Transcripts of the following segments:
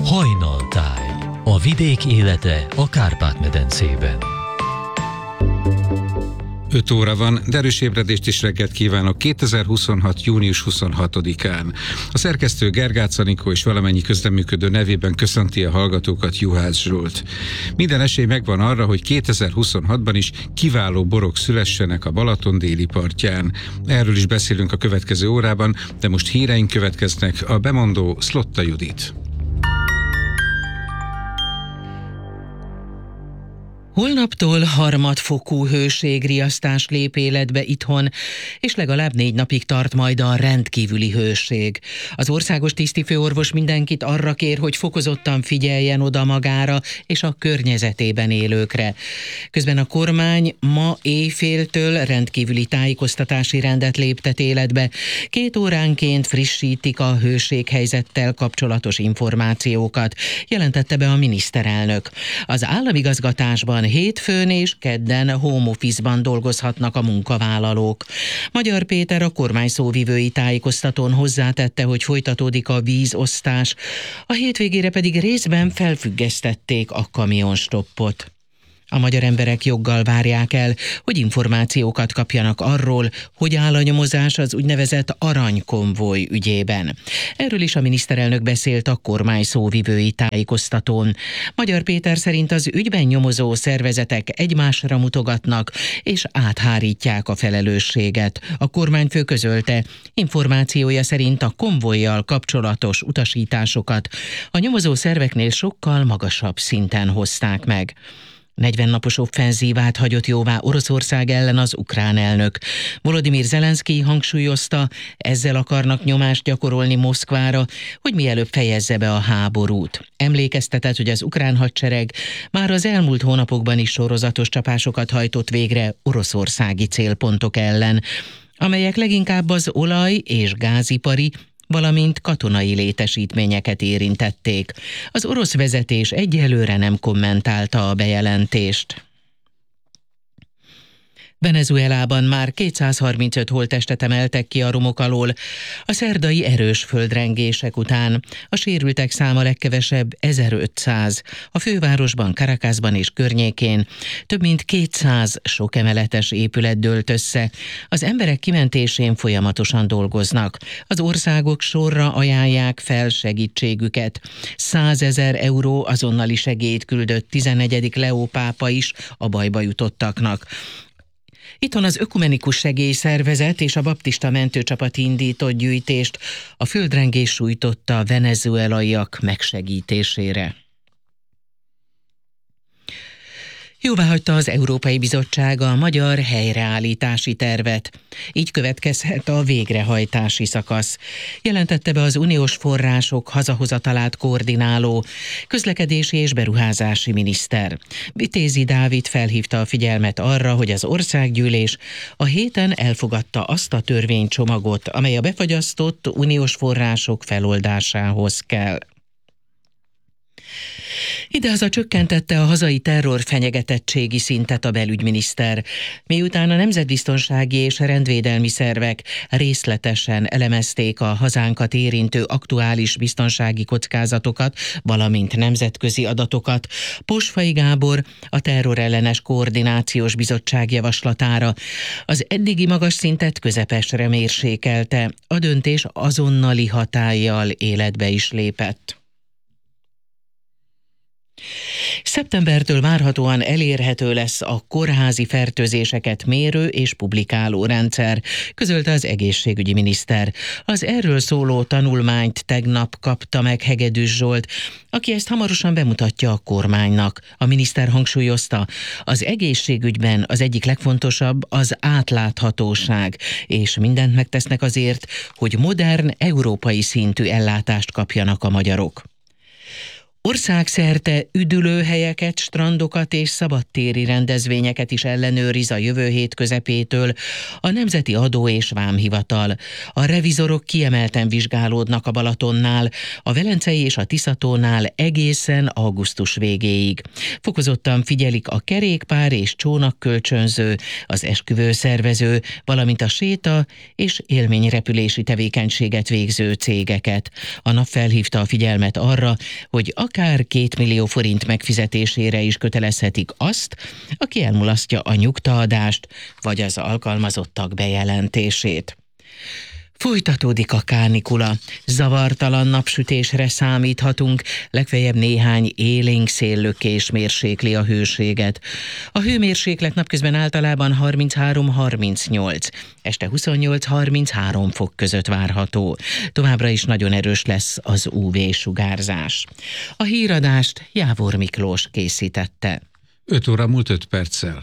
Hajnaltáj. A vidék élete a Kárpát-medencében. 5 óra van, de erős ébredést is reggelt kívánok 2026. június 26-án. A szerkesztő Gergács Anikó és valamennyi közreműködő nevében köszönti a hallgatókat Juhász Zsolt. Minden esély megvan arra, hogy 2026-ban is kiváló borok szülessenek a Balaton déli partján. Erről is beszélünk a következő órában, de most híreink következnek, a bemondó Szlotta Judit. Holnaptól harmadfokú hőségriasztás lép életbe itthon, és legalább 4 napig tart majd a rendkívüli hőség. Az országos tisztifőorvos mindenkit arra kér, hogy fokozottan figyeljen oda magára és a környezetében élőkre. Közben a kormány ma éjféltől rendkívüli tájékoztatási rendet léptet életbe. 2 óránként frissítik a hőséghelyzettel kapcsolatos információkat, jelentette be a miniszterelnök. Az államigazgatásban hétfőn és kedden home office-ban dolgozhatnak a munkavállalók. Magyar Péter, a kormány szóvivői tájékoztatón hozzátette, hogy folytatódik a vízosztás, a hétvégére pedig részben felfüggesztették a kamionstoppot. A magyar emberek joggal várják el, hogy információkat kapjanak arról, hogy áll a nyomozás az úgynevezett aranykonvoj ügyében. Erről is a miniszterelnök beszélt a kormány szóvivői tájékoztatón. Magyar Péter szerint az ügyben nyomozó szervezetek egymásra mutogatnak és áthárítják a felelősséget. A kormányfő közölte, információja szerint a konvojjal kapcsolatos utasításokat a nyomozó szerveknél sokkal magasabb szinten hozták meg. 40 napos offenzívát hagyott jóvá Oroszország ellen az ukrán elnök. Volodymyr Zelenszkij hangsúlyozta, ezzel akarnak nyomást gyakorolni Moszkvára, hogy mielőbb fejezze be a háborút. Emlékeztetett, hogy az ukrán hadsereg már az elmúlt hónapokban is sorozatos csapásokat hajtott végre oroszországi célpontok ellen, amelyek leginkább az olaj- és gázipari, valamint katonai létesítményeket érintették. Az orosz vezetés egyelőre nem kommentálta a bejelentést. Venezuelában már 235 holttestet emeltek ki a romok alól a szerdai erős földrengések után. A sérültek száma legkevesebb 1500. A fővárosban, Caracasban és környékén több mint 200 sokemeletes épület dőlt össze. Az emberek kimentésén folyamatosan dolgoznak. Az országok sorra ajánlják fel segítségüket. 100 000 euró azonnali segélyt küldött 14. Leó pápa is a bajba jutottaknak. Itthon az Ökumenikus Segélyszervezet és a baptista mentőcsapat indított gyűjtést a földrengés sújtotta venezuelaiak megsegítésére. Jóváhagyta az Európai Bizottság a magyar helyreállítási tervet. Így következhet a végrehajtási szakasz. Jelentette be az uniós források hazahozatalát koordináló közlekedési és beruházási miniszter. Vitézi Dávid felhívta a figyelmet arra, hogy az országgyűlés a héten elfogadta azt a törvénycsomagot, amely a befagyasztott uniós források feloldásához kell. Idehaza csökkentette a hazai terror fenyegetettségi szintet a belügyminiszter, miután a nemzetbiztonsági és rendvédelmi szervek részletesen elemezték a hazánkat érintő aktuális biztonsági kockázatokat, valamint nemzetközi adatokat. Posfai Gábor a terrorellenes koordinációs bizottság javaslatára az eddigi magas szintet közepesre mérsékelte. A döntés azonnali hatállyal életbe is lépett. Szeptembertől várhatóan elérhető lesz a kórházi fertőzéseket mérő és publikáló rendszer, közölte az egészségügyi miniszter. Az erről szóló tanulmányt tegnap kapta meg Hegedűs Zsolt, aki ezt hamarosan bemutatja a kormánynak. A miniszter hangsúlyozta, az egészségügyben az egyik legfontosabb az átláthatóság, és mindent megtesznek azért, hogy modern, európai szintű ellátást kapjanak a magyarok. Országszerte üdülőhelyeket, strandokat és szabadtéri rendezvényeket is ellenőriz a jövő hét közepétől a Nemzeti Adó és Vámhivatal. A revizorok kiemelten vizsgálódnak a Balatonnál, a Velencei és a Tiszatónál egészen augusztus végéig. Fokozottan figyelik a kerékpár és csónakkölcsönző, az esküvőszervező, valamint a séta és élményrepülési tevékenységet végző cégeket. A nap felhívta a figyelmet arra, hogy akár 2 millió forint megfizetésére is kötelezhetik azt, aki elmulasztja a nyugtaadást vagy az alkalmazottak bejelentését. Folytatódik a kánikula. Zavartalan napsütésre számíthatunk, legfeljebb néhány élénk széllökés mérsékli a hőséget. A hőmérséklet napközben általában 33-38, este 28-33 fok között várható. Továbbra is nagyon erős lesz az UV-sugárzás. A híradást Jávor Miklós készítette. 5 óra múlt 5 perccel.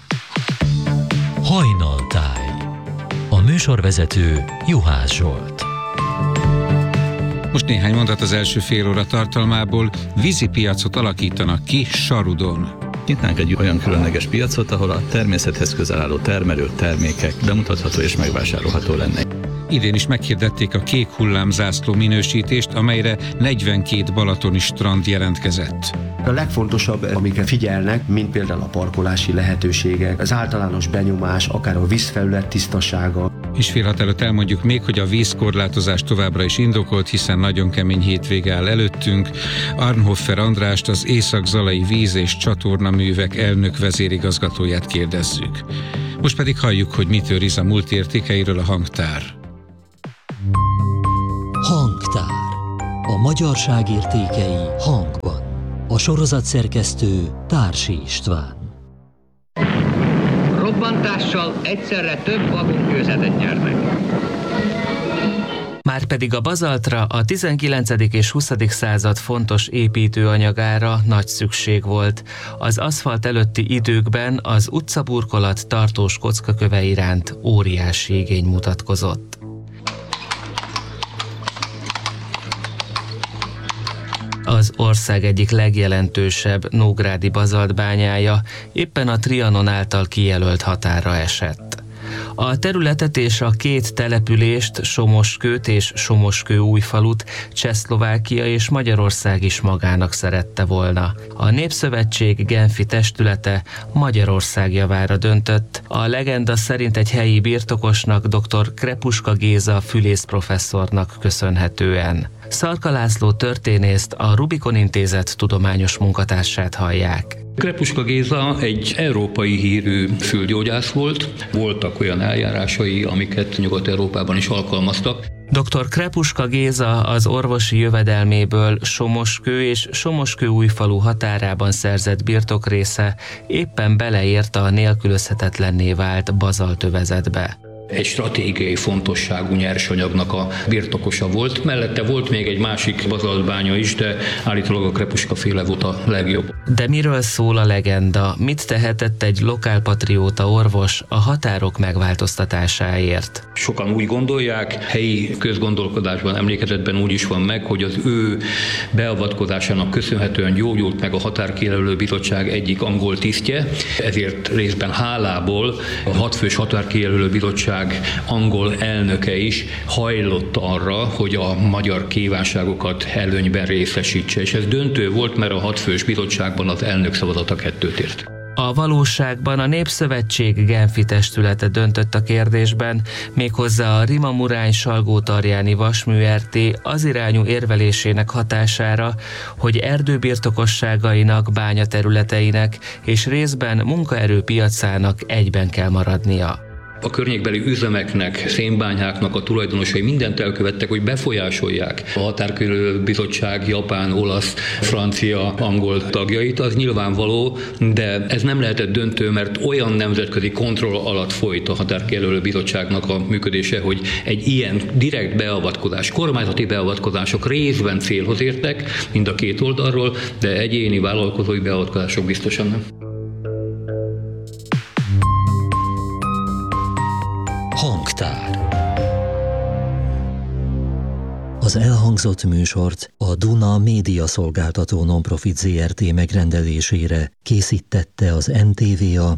Hajnaltáj. A műsorvezető Juhász Zsolt. Most néhány mondat az első fél óra tartalmából. Vízipiacot alakítanak ki Sarudon. Nyitnánk egy olyan különleges piacot, ahol a természethez közel álló termelők, termékek bemutatható és megvásárolható lenne. Idén is meghirdették a kék hullámzászló minősítést, amelyre 42 balatoni strand jelentkezett. A legfontosabb, amiket figyelnek, mint például a parkolási lehetőségek, az általános benyomás, akár a vízfelület tisztasága. És fél hat előtt elmondjuk még, hogy a vízkorlátozás továbbra is indokolt, hiszen nagyon kemény hétvége áll előttünk. Arnhoffer Andrást, az Észak-Zalai Víz- és Csatornaművek elnök vezérigazgatóját kérdezzük. Most pedig halljuk, hogy mit őriz a múlt értékeiről a hangtár. Hangtár. A magyarság értékei hangban. A sorozatszerkesztő Társi István. Robbantással egyszerre több vagonkőzetet nyernek. Márpedig a bazaltra, a 19. és 20. század fontos építőanyagára nagy szükség volt. Az aszfalt előtti időkben az utcaburkolat tartós kockaköve iránt óriási igény mutatkozott. Az ország egyik legjelentősebb nógrádi bazaltbányája éppen a Trianon által kijelölt határra esett. A területet és a 2 települést, Somoskőt és Somoskő-Újfalut Csehszlovákia és Magyarország is magának szerette volna. A Népszövetség genfi testülete Magyarország javára döntött. A legenda szerint egy helyi birtokosnak, dr. Krepuska Géza fűrészprofesszornak köszönhetően. Szarka László történészt, a Rubikon Intézet tudományos munkatársát hallják. Krepuska Géza egy európai hírű fülgyógyász volt. Voltak olyan eljárásai, amiket Nyugat-Európában is alkalmaztak. Dr. Krepuska Géza az orvosi jövedelméből Somoskő és Somoskő-Újfalu határában szerzett birtokrésze éppen beleért a nélkülözhetetlenné vált bazaltövezetbe. Egy stratégiai fontosságú nyersanyagnak a birtokosa volt. Mellette volt még egy másik bazaltbánya is, de állítólag a Krepuska féle volt a legjobb. De miről szól a legenda? Mit tehetett egy lokálpatrióta orvos a határok megváltoztatásáért? Sokan úgy gondolják, helyi közgondolkodásban, emlékezetben úgy is van meg, hogy az ő beavatkozásának köszönhetően gyógyult meg a Határkijelölő Bizottság egyik angol tisztje, ezért részben hálából a 6 fős Határkijelölő Bizottság angol elnöke is hajlott arra, hogy a magyar kívánságokat előnyben részesítse, és ez döntő volt, mert a 6 fős bizottságban az elnök szavazata 2-t ért. A valóságban a Népszövetség genfi testülete döntött a kérdésben, méghozzá a Rimamurány-Salgótarjáni Vasmű RT az irányú érvelésének hatására, hogy erdőbirtokosságainak, bányaterületeinek és részben munkaerőpiacának egyben kell maradnia. A környékbeli üzemeknek, szénbányáknak a tulajdonosai mindent elkövettek, hogy befolyásolják a Határkijelölő Bizottság japán, olasz, francia, angol tagjait, az nyilvánvaló, de ez nem lehetett döntő, mert olyan nemzetközi kontroll alatt folyt a Határkijelölő Bizottságnak a működése, hogy egy ilyen direkt beavatkozás, kormányzati beavatkozások részben célhoz értek, mind a 2 oldalról, de egyéni vállalkozói beavatkozások biztosan nem. Hangtár. Az Az elhangzott műsort a Duna Média Szolgáltató Nonprofit Zrt. Megrendelésére készítette az NTVA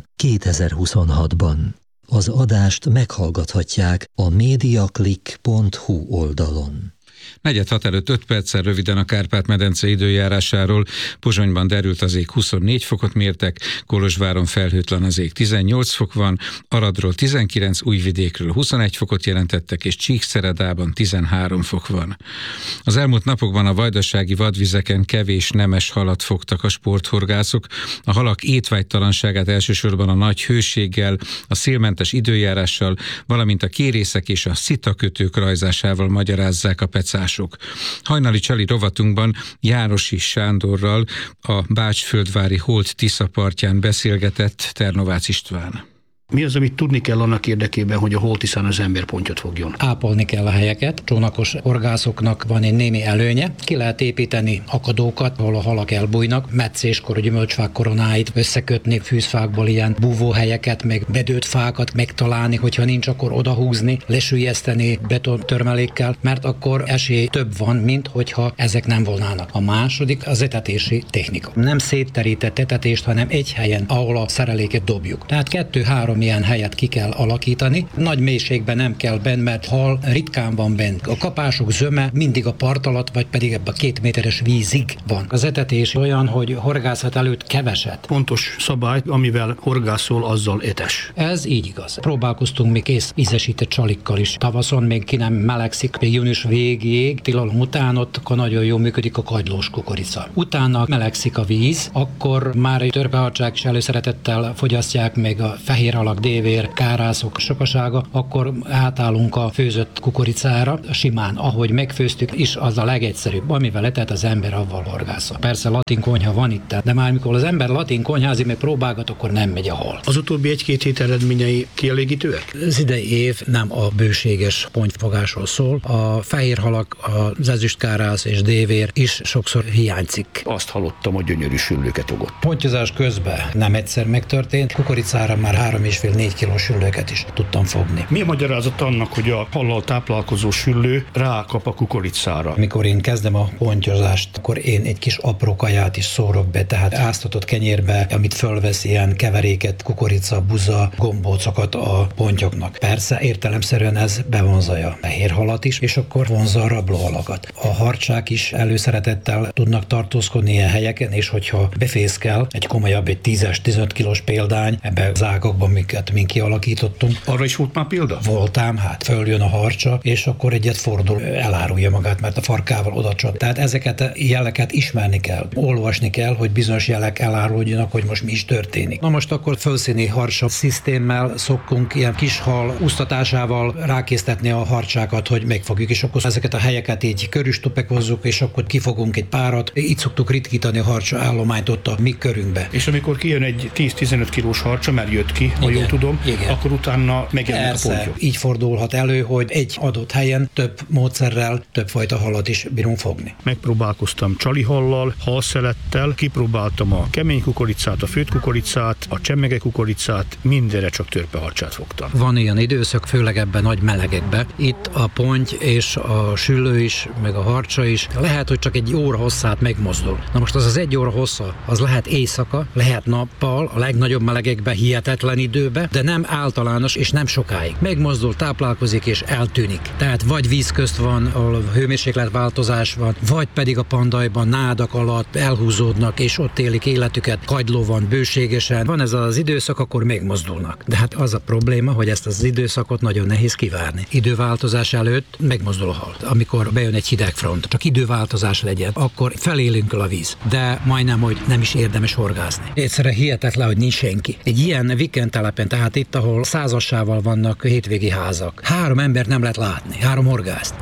2026-ban. Az adást meghallgathatják a mediaclick.hu oldalon. 4:06 előtt 5 perccel röviden a Kárpát-medence időjárásáról. Pozsonyban derült az ég, 24 fokot mértek, Kolozsváron felhőtlen az ég, 18 fok van, Aradról 19, Újvidékről 21 fokot jelentettek, és Csíkszeredában 13 fok van. Az elmúlt napokban a vajdasági vadvizeken kevés nemes halat fogtak a sporthorgászok. A halak étvágytalanságát elsősorban a nagy hőséggel, a szélmentes időjárással, valamint a kérészek és a szitakötők rajzásával magyarázzák a pecások. Hajnali Csali rovatunkban Jánosi Sándorral, a Bács-földvári Holt-Tisza partján beszélgetett Ternovácz István. Mi az, amit tudni kell annak érdekében, hogy a Holt-Tiszán az ember pontyot fogjon? Ápolni kell a helyeket. Csónakos horgászoknak van egy némi előnye. Ki lehet építeni akadókat, ahol a halak elbújnak, meccéskor a gyümölcsfák koronáit összekötni, fűzfákból ilyen búvóhelyeket, meg bedőtt fákat megtalálni, hogyha nincs, akkor odahúzni, lesüllyeszteni betontörmelékkel, mert akkor esély több van, mint hogyha ezek nem volnának. A második az etetési technika. Nem szétterített etetést, hanem egy helyen, ahol a szereléket dobjuk. Tehát 2-3 ilyen helyet ki kell alakítani. Nagy mélységben nem kell benn, mert hal ritkán van benn. A kapások zöme mindig a part alatt, vagy pedig ebbe a 2 méteres vízig van. Az etetés olyan, hogy horgászat előtt keveset. Pontos szabály, amivel horgászol, azzal etes. Ez így igaz. Próbálkoztunk még kész ízesített csalikkal is. Tavaszon még ki nem melegszik, még június végéig, tilalom után ott akkor nagyon jól működik a kagylós kukorica. Utána melegszik a víz, akkor már egy törpeharcsák is előszeretettel fogyasztják, meg a fehér halak, dévér, kárászok sokasága, akkor átállunk a főzött kukoricára, simán, ahogy megfőztük is, az a legegyszerűbb, amivel etett az ember, avval horgászol. Persze latin konyha van itt, de már mikor az ember latin konyházik, meg próbálgat, akkor nem megy a hal. Az utóbbi 1-2 hét eredményei kielégítőek? Az idei év nem a bőséges pontyfogásról szól. A fehér halak, az ezüstkárász és dévér is sokszor hiányzik. Azt hallottam, hogy gyönyörű süllőket fogott. Pontyozás közben nem egyszer megtörtént, kukoricára már 3,5-4 kilós süllőket is tudtam fogni. Mi a magyarázat annak, hogy a hallal táplálkozó süllő rákap a kukoricára? Mikor én kezdem a pontyozást, akkor én egy kis apró kaját is szórok be, tehát áztatott kenyérbe, amit fölvesz ilyen keveréket, kukorica, buza, gombócokat a pontyoknak. Persze értelemszerűen ez bevonzalja a fehér halat is, és akkor vonzza a rablóhalakat. A harcsák is előszeretettel tudnak tartózkodni ilyen helyeken, és hogyha befészkel egy komolyabb, egy 10-15 kilós példány ebbe az ágakban, miket mi kialakítottunk. Arra is volt már példa? Voltam, hát följön a harcsa, és akkor egyet fordul, elárulja magát, mert a farkával odacsap. Tehát ezeket a jeleket ismerni kell, olvasni kell, hogy bizonyos jelek eláruljanak, hogy most mi is történik. Na most akkor fölszíni harcsa szisztémmel szoktunk ilyen kis hal úsztatásával rákésztetni a harcsákat, hogy megfogjuk, és akkor ezeket a helyeket így körüstupekozzuk, és akkor kifogunk egy párat. Így szoktuk ritkítani a harcsa állományt ott a mi körünkbe. És amikor kijön egy 10-15 kilós harcsa, mert jött ki, ha jól tudom, akkor utána megjelenik a pontyok. Így fordulhat elő, hogy egy adott helyen több módszerrel többfajta halat is bírunk fogni. Megpróbálkoztam csalihallal, halszelettel, kipróbáltam a kemény kukoricát, a főtt kukoricát, a csemmege kukoricát, mindenre csak törpeharcsát fogtam. Van ilyen időszak, főleg ebben nagy melegekben. Itt a ponty és a süllő is, meg a harcsa is, lehet, hogy csak egy óra hosszát megmozdul. Na most az 1 óra hossza, az lehet éjszaka, lehet nappal, a legnagyobb melegekben, hihetetlen időben, de nem általános és nem sokáig. Megmozdul, táplálkozik és eltűnik. Tehát vagy víz közt van, ahol hőmérsékletváltozás van, vagy pedig a pandajban, nádak alatt elhúzódnak, és ott élik életüket, kagyló van bőségesen. Van ez az időszak, akkor megmozdulnak. De hát az a probléma, hogy ezt az időszakot nagyon nehéz kivárni. Időváltozás előtt megmozdul a hal. Amikor bejön egy hideg front, csak időváltozás legyen, akkor felélünk a víz. De majdnem, hogy nem is érdemes horgászni. Egyszerűen hihetetlen, hogy nincs senki. Egy ilyen weekendtelepen, tehát itt, ahol százassával vannak hétvégi házak. 3 embert nem lehet látni, 3 horgászt.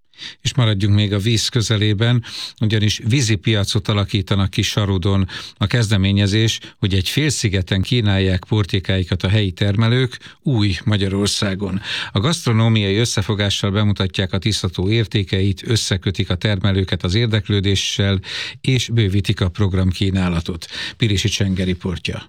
És maradjunk még a víz közelében, ugyanis vízipiacot alakítanak ki Sarudon. A kezdeményezés, hogy egy félszigeten kínálják portékáikat a helyi termelők új Magyarországon. A gasztronómiai összefogással bemutatják a Tisza-tó értékeit, összekötik a termelőket az érdeklődéssel, és bővítik a programkínálatot. Pirisi Csenge riportja.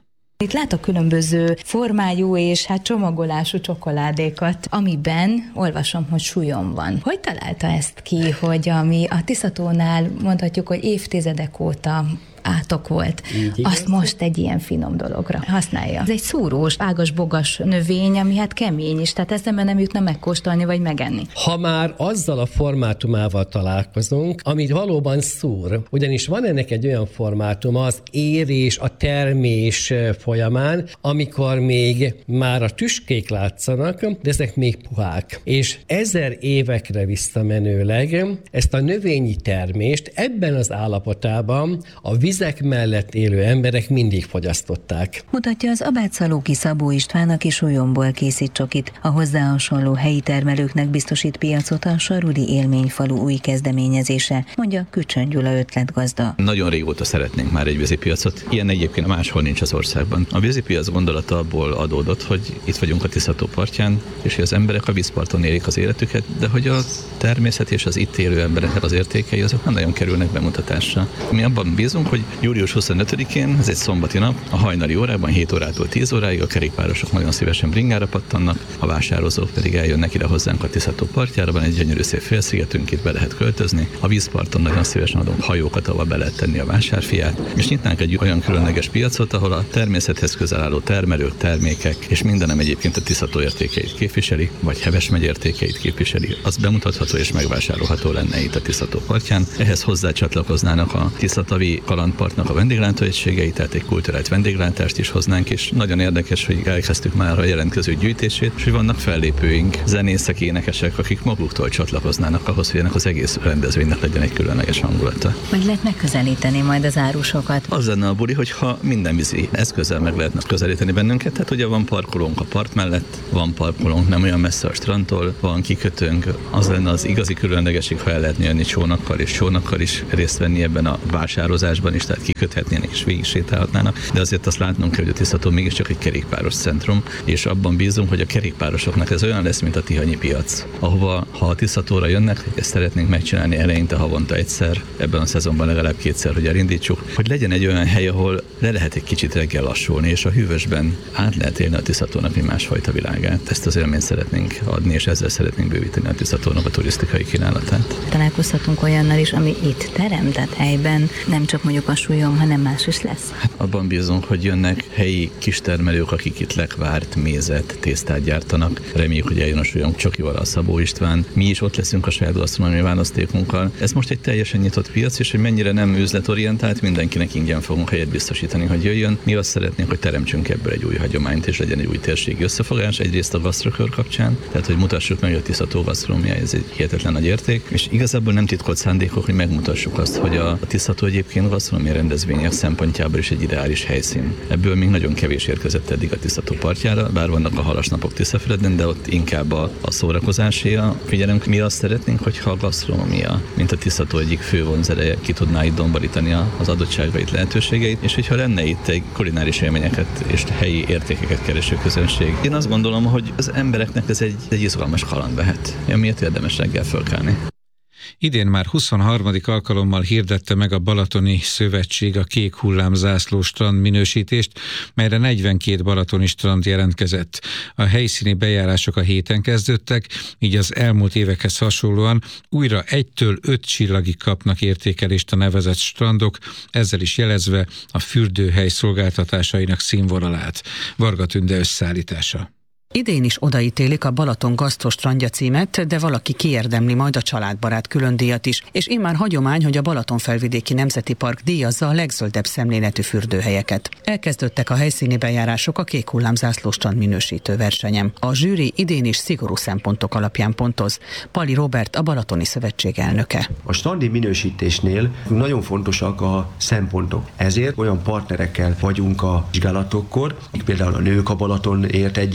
Itt látok különböző formájú és csomagolású csokoládékat, amiben olvasom, hogy súlyom van. Hogy találta ezt ki, hogy ami a Tiszatónál mondhatjuk, hogy évtizedek óta átok volt, azt most egy ilyen finom dologra használja. Ez egy szúrós, ágas-bogas növény, ami kemény is, tehát eszembe nem jutna megkóstolni vagy megenni. Ha már azzal a formátumával találkozunk, amit valóban szúr, ugyanis van ennek egy olyan formátuma az érés, a termés folyamán, amikor még már a tüskék látszanak, de ezek még puhák. És 1000 évekre visszamenőleg ezt a növényi termést ebben az állapotában a vizek mellett élő emberek mindig fogyasztották. Mutatja az Abátszalóki Szabó István, aki sólyomból készít csokit. A hozzá hasonló helyi termelőknek biztosít piacot a Sarudi Élményfalu új kezdeményezése, mondja Kücsön Gyula ötletgazda. Nagyon régóta szeretnénk már egy vízipiacot. Ilyen egyébként máshol nincs az országban. A vízipiac gondolata abból adódott, hogy itt vagyunk a Tisza-tó partján, és hogy az emberek a vízparton élik az életüket, de hogy a természet és az itt élő embereknek az értékei azok nem nagyon kerülnek bemutatásra. Mi abban bízunk, hogy július 25-én, ez egy szombati nap, a hajnali órában 7 órától 10 óráig a kerékpárosok nagyon szívesen bringára pattannak, a vásározók pedig eljönnek ide hozzánk a Tisza-tó partjára, van egy gyönyörű szép félszigetünk, itt be lehet költözni. A vízparton nagyon szívesen adunk hajókat, ahol be lehet tenni a vásárfiát, és nyitnánk egy olyan különleges piacot, ahol a természethez közel álló termelők, termékek és mindenem egyébként a Tisza-tó értékeit képviseli, vagy Heves megye értékeit képviseli, az bemutatható és megvásárolható lenne itt a Tisza-tó partján. Ehhez hozzácsatlakoznának a Tiszatavi kalandpartnak a vendéglátóegységei, tehát egy kulturált vendéglátást is hoznánk, és nagyon érdekes, hogy elkezdtük már a jelentkező gyűjtését, és hogy vannak fellépőink, zenészek, énekesek, akik maguktól csatlakoznának ahhoz, hogy ennek az egész rendezvénynek legyen egy különleges hangulata. Hogy lehet megközelíteni majd az árusokat? Az lenne a buli, hogyha minden vízi eszközzel meg lehetne közelíteni bennünket, tehát ugye van parkolónk a part mellett, van parkolónk nem olyan messze a strandtól, van kikötőnk, az lenne az igazi különlegesség, ha el lehetne jönni csónakkal is részt venni ebben a vásározásban is, tehát kiköthetnének és végig sétálhatnának, de azért azt látnunk kell, hogy a Tisza-tó mégiscsak egy kerékpáros centrum, és abban bízunk, hogy a kerékpárosoknak ez olyan lesz, mint a tihanyi piac, ahova, ha a Tisza-tóra jönnek, ezt szeretnénk megcsinálni eleinte havonta egyszer, ebben a szezonban legalább 2-szer, hogy elindítsuk, hogy legyen egy olyan hely, ahol le lehet egy kicsit reggel lassulni, és a hűvösben át lehet élni a Tisza-tónak egy másfajta világát. Ezt az élményt szeretnénk adni, és ezzel szeretnénk bővíteni a Tisza-tónak a turisztikai kínálatát. Találkozhatunk olyannal is, ami itt teremtett helyben, nem csak mondjuk a súlyom, hanem más is lesz. Hát abban bízunk, hogy jönnek helyi kistermelők, akik itt lekvárt, mézet, tésztát gyártanak. Reméljük, hogy eljön a súlyom csokival a Szabó István. Mi is ott leszünk a saját gasztronómiai választékunkkal. Ez most egy teljesen nyitott piac, és hogy mennyire nem üzletorientált, mindenkinek ingyen fogunk helyet biztosítani, hogy jöjjön. Mi azt szeretnénk, hogy teremtsünk ebből egy új hagyományt, és legyen egy új térségi összefogás, egyrészt a gasztrokör kapcsán, tehát hogy mutassuk meg, hogy a Tisza-tó gasztronómiája ez egy hihetetlen nagy érték, és igazából nem titkolt szándékok, hogy megmutassuk azt, hogy a Tisza-tó egyébként gasztronómiai rendezvények szempontjából is egy ideális helyszín. Ebből még nagyon kevés érkezett eddig a Tisza-tó partjára, bár vannak a halasnapok Tiszafüreden, de ott inkább a szórakozásé a figyelünk. Mi azt szeretnénk, hogyha a gasztronómia, mint a Tisza-tó egyik fő vonzereje, ki tudná itt domborítani az adottságait, lehetőségeit, és hogyha lenne itt egy kulináris élményeket és helyi értékeket kereső közönség. Én azt gondolom, hogy az embereknek ez egy izgalmas kaland lehet, amiért érdemes reggel fölkelni. Idén már 23. alkalommal hirdette meg a Balatoni Szövetség a Kék Hullám zászló strand minősítést, melyre 42 balatoni strand jelentkezett. A helyszíni bejárások a héten kezdődtek, így az elmúlt évekhez hasonlóan újra 1-től 5 csillagig kapnak értékelést a nevezett strandok, ezzel is jelezve a fürdőhely szolgáltatásainak színvonalát. Varga Tünde összeállítása. Idén is odaítélik a Balaton gasztrostrandja címet, de valaki kiérdemli majd a családbarát különdíjat is, és immár hagyomány, hogy a Balatonfelvidéki Nemzeti Park díjazza a legzöldebb szemléletű fürdőhelyeket. Elkezdődtek a helyszíni bejárások a Kék Hullám zászlóstrand minősítő versenyem. A zsűri idén is szigorú szempontok alapján pontoz. Pali Róbert, a Balatoni Szövetség elnöke. A strandi minősítésnél nagyon fontosak a szempontok. Ezért olyan partnerekkel vagyunk a vizsgálatokkor, például a Nők a Balatonért Egyesület,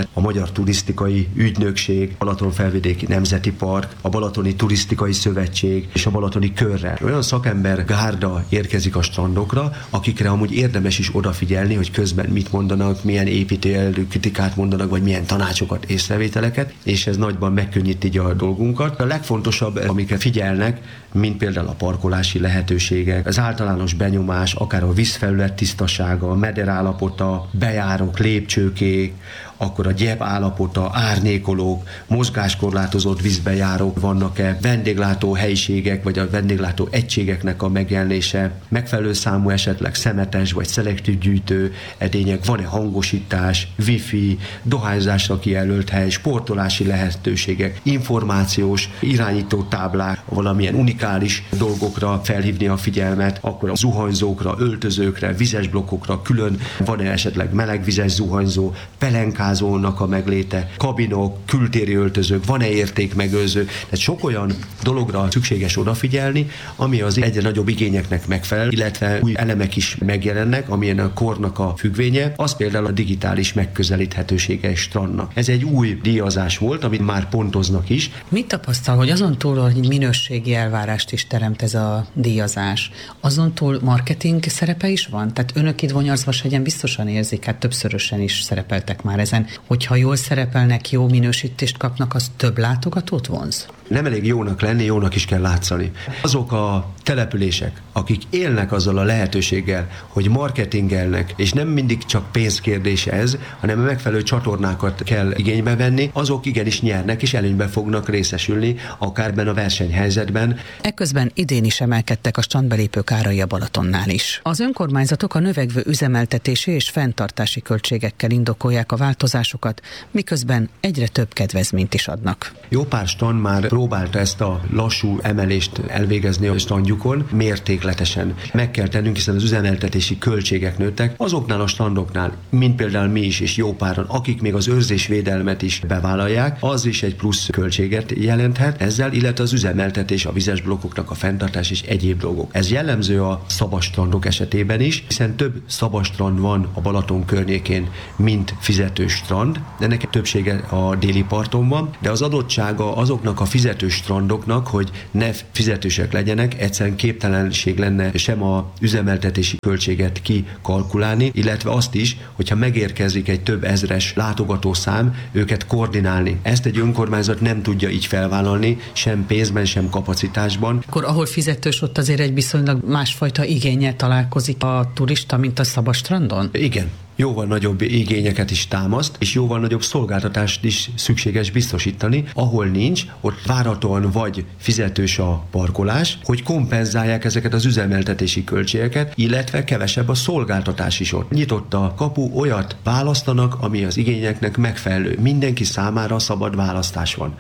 a Magyar Turisztikai Ügynökség, Balatonfelvidéki Nemzeti Park, a Balatoni Turisztikai Szövetség és a Balatoni Körrel. Olyan szakember gárda érkezik a strandokra, akikre amúgy érdemes is odafigyelni, hogy közben mit mondanak, milyen építőjelű kritikát mondanak, vagy milyen tanácsokat, észrevételeket, és ez nagyban megkönnyíti a dolgunkat. A legfontosabb, amikre figyelnek, mint például a parkolási lehetőségek, az általános benyomás, akár a vízfelület tisztasága, a meder állapota, bejárok, lépcsőkék, akkor a gyep állapota, árnyékolók, mozgáskorlátozott vízbejárók vannak-e, vendéglátó helyiségek, vagy a vendéglátó egységeknek a megjelenése, megfelelő számú esetleg szemetes vagy szelektív gyűjtő edények, van-e hangosítás, wifi, dohányzásra kijelölt hely, sportolási lehetőségek, információs irányító táblák, valamilyen unikális dolgokra felhívni a figyelmet, akkor a zuhanyzókra, öltözőkre, vizes blokkokra külön, van-e esetleg melegvizes zuhanyzó, pelenkázónak a megléte, kabinok, kültéri öltözők, van-e értékmegőrző, tehát sok olyan dologra szükséges odafigyelni, ami az egyre nagyobb igényeknek megfelel, illetve új elemek is megjelennek, amilyen a kornak a függvénye, az például a digitális megközelíthetősége egy strandnak. Ez egy új díjazás volt, amit már pontoznak is. Mit tapasztal, hogy azon túl, hogy minőségi elvárást is teremt ez a díjazás, azon túl marketing szerepe is van? Tehát önök itt Vonyarszvashegyen biztosan érzik, hát többszörösen is szerepeltek már ezen, hogyha jól szerepelnek, jó minősítést kapnak, az több látogatót vonz? Nem elég jónak lenni, jónak is kell látszani. Azok a települések, akik élnek azzal a lehetőséggel, hogy marketingelnek, és nem mindig csak pénzkérdés ez, hanem a megfelelő csatornákat kell igénybe venni, azok igenis nyernek, és előnybe fognak részesülni, akár benne a versenyhelyzetben. Eközben idén is emelkedtek a strandbelépők árai a Balatonnál is. Az önkormányzatok a növekvő üzemeltetési és fenntartási költségekkel indokolják a változásokat, miközben egyre több kedvezményt is adnak. Jó pár strand már próbálta ezt a lassú emelést elvégezni a strandjukon, mértékletesen. Meg kell tennünk, hiszen az üzemeltetési költségek nőttek. Azoknál a strandoknál, mint például mi is, és jó páran, akik még az őrzésvédelmet is bevállalják, az is egy plusz költséget jelenthet ezzel, illetve az üzemeltetés, a vizes blokkoknak a fenntartás és egyéb dolgok. Ez jellemző a szabad strandok esetében is, hiszen több szabad strand van a Balaton környékén, mint fizetős strand. Ennek többsége a déli parton van, de az adottsága azoknak a fizetős strandoknak, hogy ne fizetősek legyenek, egyszerűen képtelenség lenne sem a üzemeltetési költséget kikalkulálni, illetve azt is, hogyha megérkezik egy több ezres látogatószám, őket koordinálni. Ezt egy önkormányzat nem tudja így felvállalni, sem pénzben, sem kapacitásban. Akkor ahol fizetős, ott azért egy viszonylag másfajta igénnyel találkozik a turista, mint a szabad strandon? Igen. Jóval nagyobb igényeket is támaszt, és jóval nagyobb szolgáltatást is szükséges biztosítani. Ahol nincs, ott várhatóan vagy fizetős a parkolás, hogy kompenzálják ezeket az üzemeltetési költségeket, illetve kevesebb a szolgáltatás is ott. Nyitott a kapu, olyat választanak, ami az igényeknek megfelelő. Mindenki számára szabad választás van.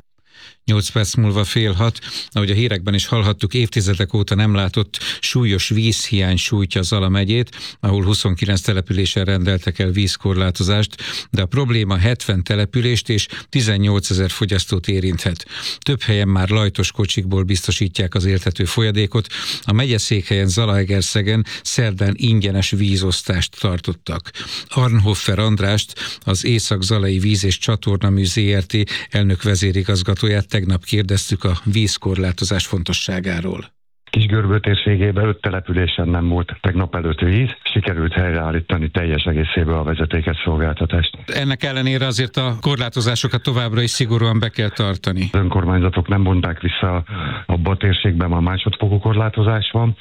8 perc múlva 5:30, ahogy a hírekben is hallhattuk, évtizedek óta nem látott súlyos vízhiány sújtja Zala megyét, ahol 29 településen rendeltek el vízkorlátozást, de a probléma 70 települést és 18 000 fogyasztót érinthet. Több helyen már lajtos kocsikból biztosítják az éltető folyadékot, a megyeszékhelyen Zalaegerszegen szerdán ingyenes vízosztást tartottak. Arnhoffer Andrást, az Észak-Zalai Víz- és Csatornamű Zrt. Elnök vezérigazgatóját tegnap kérdeztük a vízkorlátozás fontosságáról. Kisgörbő térségében 5 településen nem volt tegnap előtt víz, sikerült helyreállítani teljes egészében a vezetékes szolgáltatást. Ennek ellenére azért a korlátozásokat továbbra is szigorúan be kell tartani. Az önkormányzatok nem vonták vissza, abban a térségben már másodfokú korlátozás van,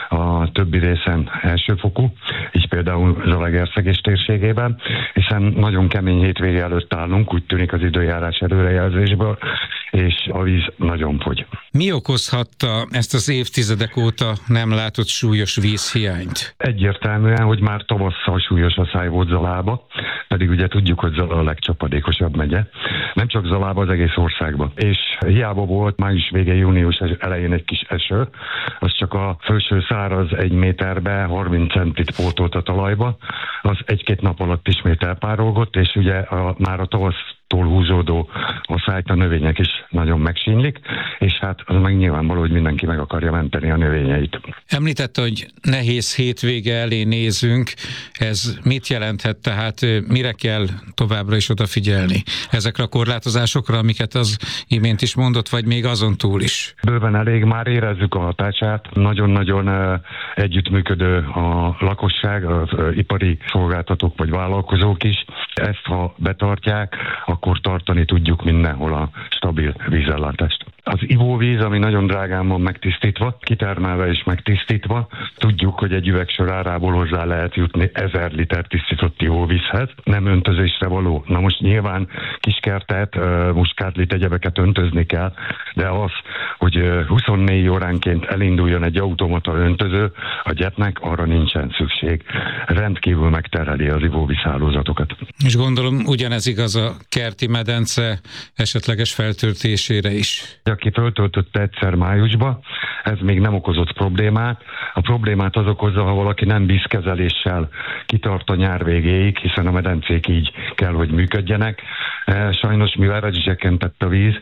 a többi részen elsőfokú, így például Zalaegerszeg térségében, hiszen nagyon kemény hétvége előtt állunk, úgy tűnik az időjárás előrejelzésből, és a víz nagyon fogy. Mi okozhatta ezt az évtizedek óta nem látott súlyos vízhiányt? Egyértelműen, hogy már tavasszal súlyos asszály volt Zalába, pedig ugye tudjuk, hogy Zala a legcsapadékosabb megye. Nem csak Zalába, az egész országban. És hiába volt május végén, június elején egy kis eső, az csak a felső száraz 1 méterbe 30 centit pótolt a talajba, az 1-2 nap alatt ismét elpárolgott, és ugye már a tavasz tól húzódó osztályt a növények is nagyon megsínylik, és hát az meg nyilvánvaló, hogy mindenki meg akarja menteni a növényeit. Említette, hogy nehéz hétvége elé nézünk. Ez mit jelenthet? Tehát mire kell továbbra is odafigyelni? Ezekre a korlátozásokra, amiket az imént is mondott, vagy még azon túl is? Bőven elég, már érezzük a hatását. Nagyon-nagyon együttműködő a lakosság, az ipari szolgáltatók vagy vállalkozók is. Ezt, ha betartják, akkor tartani tudjuk mindenhol a stabil vízellátást. Az ivóvíz, ami nagyon drágán van megtisztítva, kitermelve és megtisztítva, tudjuk, hogy egy üvegsor árából hozzá lehet jutni 1000 liter tisztított ivóvízhez, nem öntözésre való. Na most nyilván kiskertet, muskátlit, egyebeket öntözni kell, de az, hogy 24 óránként elinduljon egy automata öntöző a gyepnek, arra nincsen szükség. Rendkívül megterheli az ivóvízhálózatokat. És gondolom ugyanez igaz a kerti medence esetleges feltöltésére is. Aki föltöltötte egyszer májusba, ez még nem okozott problémát. A problémát az okozza, ha valaki nem vízkezeléssel kitart a nyár végéig, hiszen a medencék így kell, hogy működjenek. Sajnos, mivel rezsicsökkentett a víz,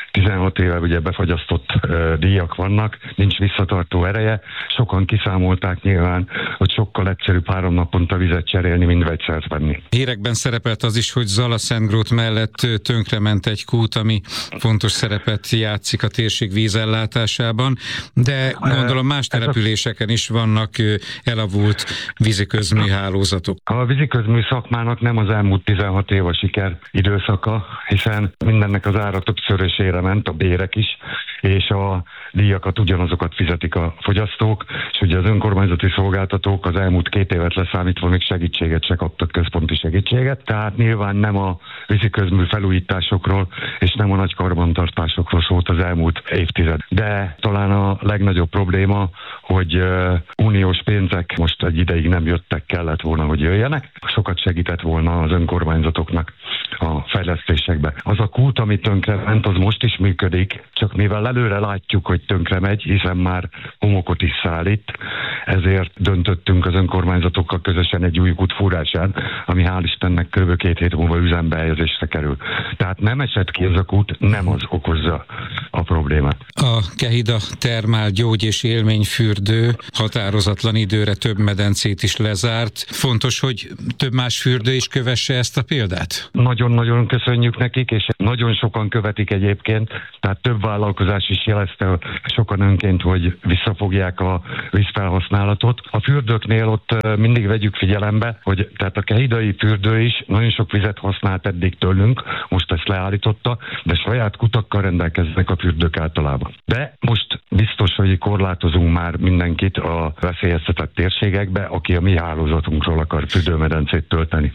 16 éve ugye befagyasztott díjak vannak, nincs visszatartó ereje. Sokan kiszámolták nyilván, hogy sokkal egyszerűbb 3 naponta vizet cserélni, mint vegyszert venni. Hírekben szerepelt az is, hogy Zala-Szentgrót mellett tönkrement egy kút, ami fontos szerepet játszik a térség vízellátásában, de gondolom más településeken is vannak elavult víziközműhálózatok. A víziközmű szakmának nem az elmúlt 16 év a siker időszaka, hiszen mindennek az ára többszörösére ment, a bérek is, és a díjakat ugyanazokat fizetik a fogyasztók, és ugye az önkormányzati szolgáltatók az elmúlt 2 évet leszámítva még segítséget se kaptak, központi segítséget, tehát nyilván nem a víziközmű felújításokról és nem a nagy karbantartásokról szólt az elmúlt évtized. De talán a legnagyobb probléma, hogy uniós pénzek most egy ideig nem jöttek, kellett volna, hogy jöjjenek. Sokat segített volna az önkormányzatoknak a fejlesztésekbe. Az a kút, ami tönkrement, az most is működik, csak mivel előre látjuk, hogy tönkre megy, hiszen már homokot is szállít, ezért döntöttünk az önkormányzatokkal közösen egy új kút fúrásán, ami hál' Istennek kb. 2 hét múlva üzembe helyezésre kerül. Tehát nem esett ki ez a kút, nem az okozza a problémát. A Kehida termál gyógy- és élményfürdő határozatlan időre több medencét is lezárt. Fontos, hogy több más fürdő is kövesse ezt a példát? Nagyon-nagyon köszönjük nekik, és nagyon sokan követik egyébként, tehát több vállalkozás is jelezte sokan önként, hogy visszafogják a vízfelhasználatot. A fürdőknél ott mindig vegyük figyelembe, hogy tehát a kehidai fürdő is nagyon sok vizet használt eddig tőlünk, most ezt leállította, de saját kutakkal rendelkeznek a fürdők általában. De most biztos, hogy korlátozunk már mindenkit a veszélyeztetett térségekbe, aki a mi hálózatunkról akar fürdőmedencét tölteni.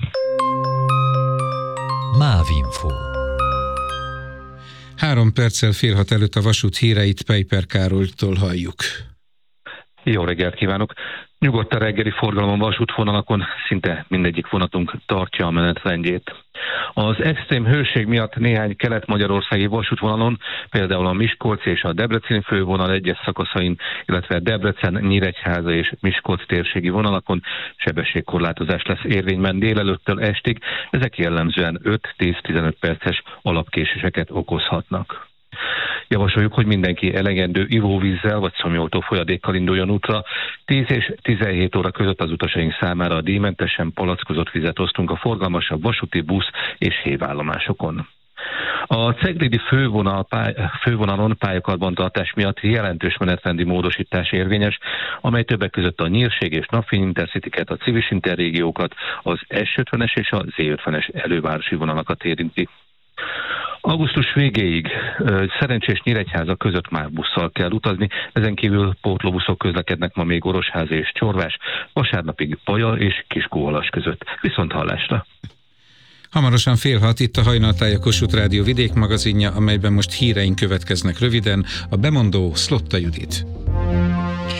Mávinfo. 3 perccel fél 6 előtt a vasút híreit Peiper Károlytól halljuk. Jó reggelt kívánok! Nyugodt a reggeli forgalom a vasútvonalakon, szinte mindegyik vonatunk tartja a menetrendjét. Az extrém hőség miatt néhány kelet-magyarországi vasútvonalon, például a Miskolc és a Debreceni fővonal egyes szakaszain, illetve Debrecen, Nyíregyháza és Miskolc térségi vonalakon sebességkorlátozás lesz érvényben délelőttől estig, ezek jellemzően 5-10-15 perces alapkéséseket okozhatnak. Javasoljuk, hogy mindenki elegendő ivóvízzel vagy szomjoltó folyadékkal induljon útra. 10 és 17 óra között az utasaink számára a díjmentesen palackozott vizet osztunk a forgalmasabb vasúti busz és hévállomásokon. A Ceglédi fővonalon pályakarbantartás miatt jelentős menetrendi módosítás érvényes, amely többek között a Nyírség és Napfény Intercityket, a Civis Interrégiókat, az S50-es és a Z50-es elővárosi vonalakat érinti. Augusztus végéig Szerencsés Nyíregyháza között már busszal kell utazni, ezen kívül pótlóbuszok közlekednek ma még Orosháza és Csorvás, vasárnapig Baja és Kiskóvalas között. Viszont hallásra! Hamarosan fél 6 itt a Hajnaltáj, a Kossuth Rádió vidékmagazinja, amelyben most híreink következnek röviden, a bemondó Szlotta Judit.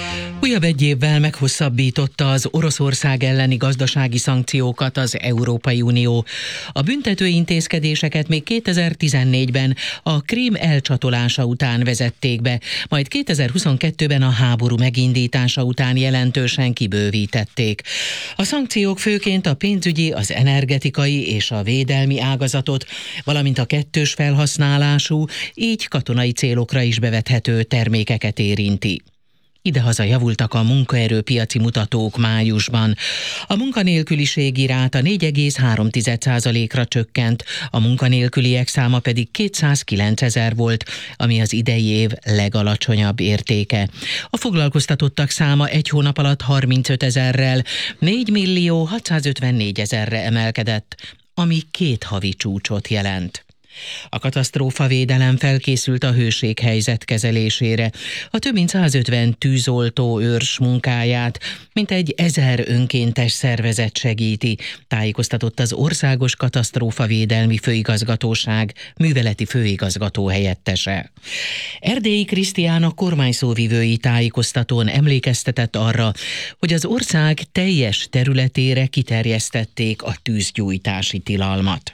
Újabb egy évvel meghosszabbította az Oroszország elleni gazdasági szankciókat az Európai Unió. A büntető intézkedéseket még 2014-ben a Krím elcsatolása után vezették be, majd 2022-ben a háború megindítása után jelentősen kibővítették. A szankciók főként a pénzügyi, az energetikai és a védelmi ágazatot, valamint a kettős felhasználású, így katonai célokra is bevethető termékeket érinti. Idehaza javultak a munkaerőpiaci mutatók májusban. A munkanélküliségi ráta 4,3%-ra csökkent, a munkanélküliek száma pedig 209 000 volt, ami az idei év legalacsonyabb értéke. A foglalkoztatottak száma egy hónap alatt 35 000-rel 4 654 000-re emelkedett, ami 2 havi csúcsot jelent. A katasztrófavédelem felkészült a hőséghelyzet kezelésére. A több mint 150 tűzoltó őrs munkáját mintegy 1000 önkéntes szervezet segíti, tájékoztatott az Országos Katasztrófavédelmi Főigazgatóság műveleti főigazgató helyettese. Erdélyi Krisztián, a kormányszóvivői tájékoztatón emlékeztetett arra, hogy az ország teljes területére kiterjesztették a tűzgyújtási tilalmat.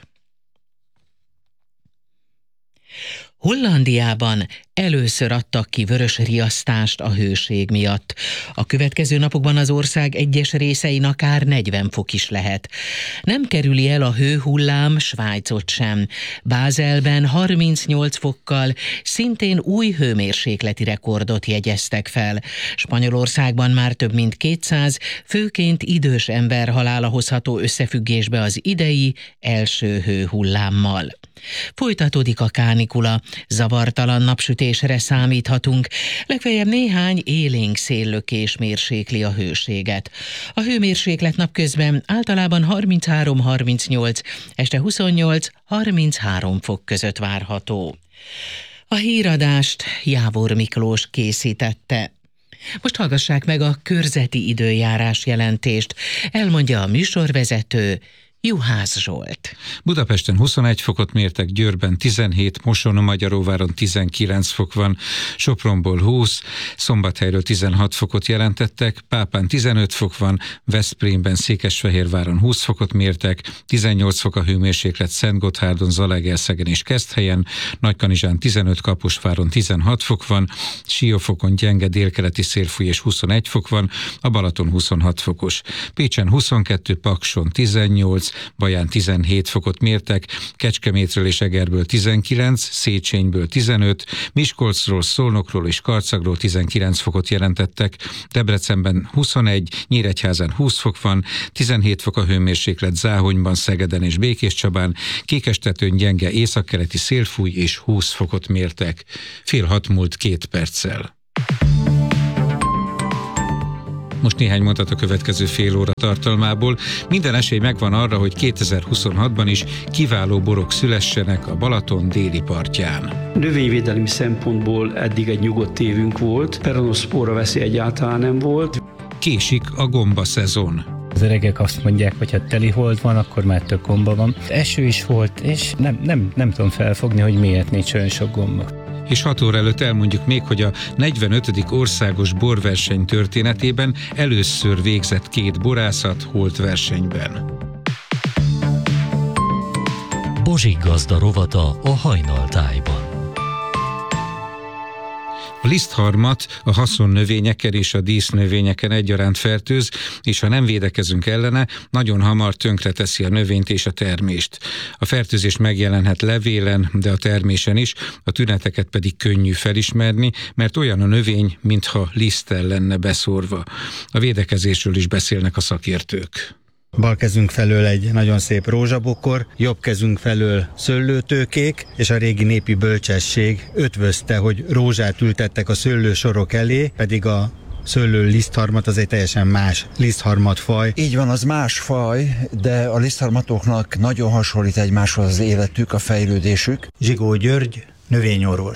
Hollandiában először adtak ki vörös riasztást a hőség miatt. A következő napokban az ország egyes részein akár 40 fok is lehet. Nem kerüli el a hőhullám Svájcot sem. Bázelben 38 fokkal szintén új hőmérsékleti rekordot jegyeztek fel. Spanyolországban már több mint 200, főként idős ember halála hozható összefüggésbe az idei első hőhullámmal. Folytatódik a kánikula, zavartalan napsütésre számíthatunk, legfeljebb néhány élénk széllökés mérsékli a hőséget. A hőmérséklet napközben általában 33-38, este 28-33 fok között várható. A híradást Jávor Miklós készítette. Most hallgassák meg a körzeti időjárás jelentést, elmondja a műsorvezető, Juhász Zsolt. Budapesten 21 fokot mértek, Győrben 17, Mosonmagyaróváron 19 fok van, Sopronból 20, Szombathelyről 16 fokot jelentettek, Pápán 15 fok van, Veszprémben, Székesfehérváron 20 fokot mértek, 18 fok a hőmérséklet Szentgotthárdon, Zalaegerszegen és Keszthelyen, Nagykanizsán 15, Kaposváron 16 fok van, Siófokon gyenge délkeleti szél fúj és 21 fok van, a Balaton 26 fokos, Pécsen 22, Pakson 18, Baján 17 fokot mértek, Kecskemétről és Egerből 19, Széchenyből 15, Miskolcról, Szolnokról és Karcagról 19 fokot jelentettek, Debrecenben 21, Nyíregyházán 20 fok van, 17 fok a hőmérséklet Záhonyban, Szegeden és Békéscsabán, Kékestetőn gyenge északkeleti szél fúj és 20 fokot mértek. 5:30 múlt 2 perccel. Most néhány mondat a következő fél óra tartalmából. Minden esély megvan arra, hogy 2026-ban is kiváló borok szülessenek a Balaton déli partján. Növényvédelmi szempontból eddig egy nyugodt évünk volt, peronoszpóra veszély egyáltalán nem volt. Késik a gomba szezon. Az öregek azt mondják, hogy ha teli hold van, akkor már több gomba van. Eső is volt, és nem tudom felfogni, hogy miért nincs olyan sok gomba. És 6 óra előtt elmondjuk még, hogy a 45. országos borverseny történetében először végzett 2 borászat holtversenyben. Bozsik Gazda rovata a hajnaltájban. A lisztharmat a haszonnövényeken és a dísznövényeken egyaránt fertőz, és ha nem védekezünk ellene, nagyon hamar tönkreteszi a növényt és a termést. A fertőzés megjelenhet levélen, de a termésen is, a tüneteket pedig könnyű felismerni, mert olyan a növény, mintha liszttel lenne beszórva. A védekezésről is beszélnek a szakértők. Bal kezünk felől egy nagyon szép rózsabokor, jobb kezünk felől szőlőtőkék, és a régi népi bölcsesség ötvözte, hogy rózsát ültettek a szőlősorok elé, pedig a szőlő lisztharmat az egy teljesen más lisztharmatfaj. Így van, az más faj, de a lisztharmatoknak nagyon hasonlít egymáshoz az életük, a fejlődésük. Zsigó György, növényorvos.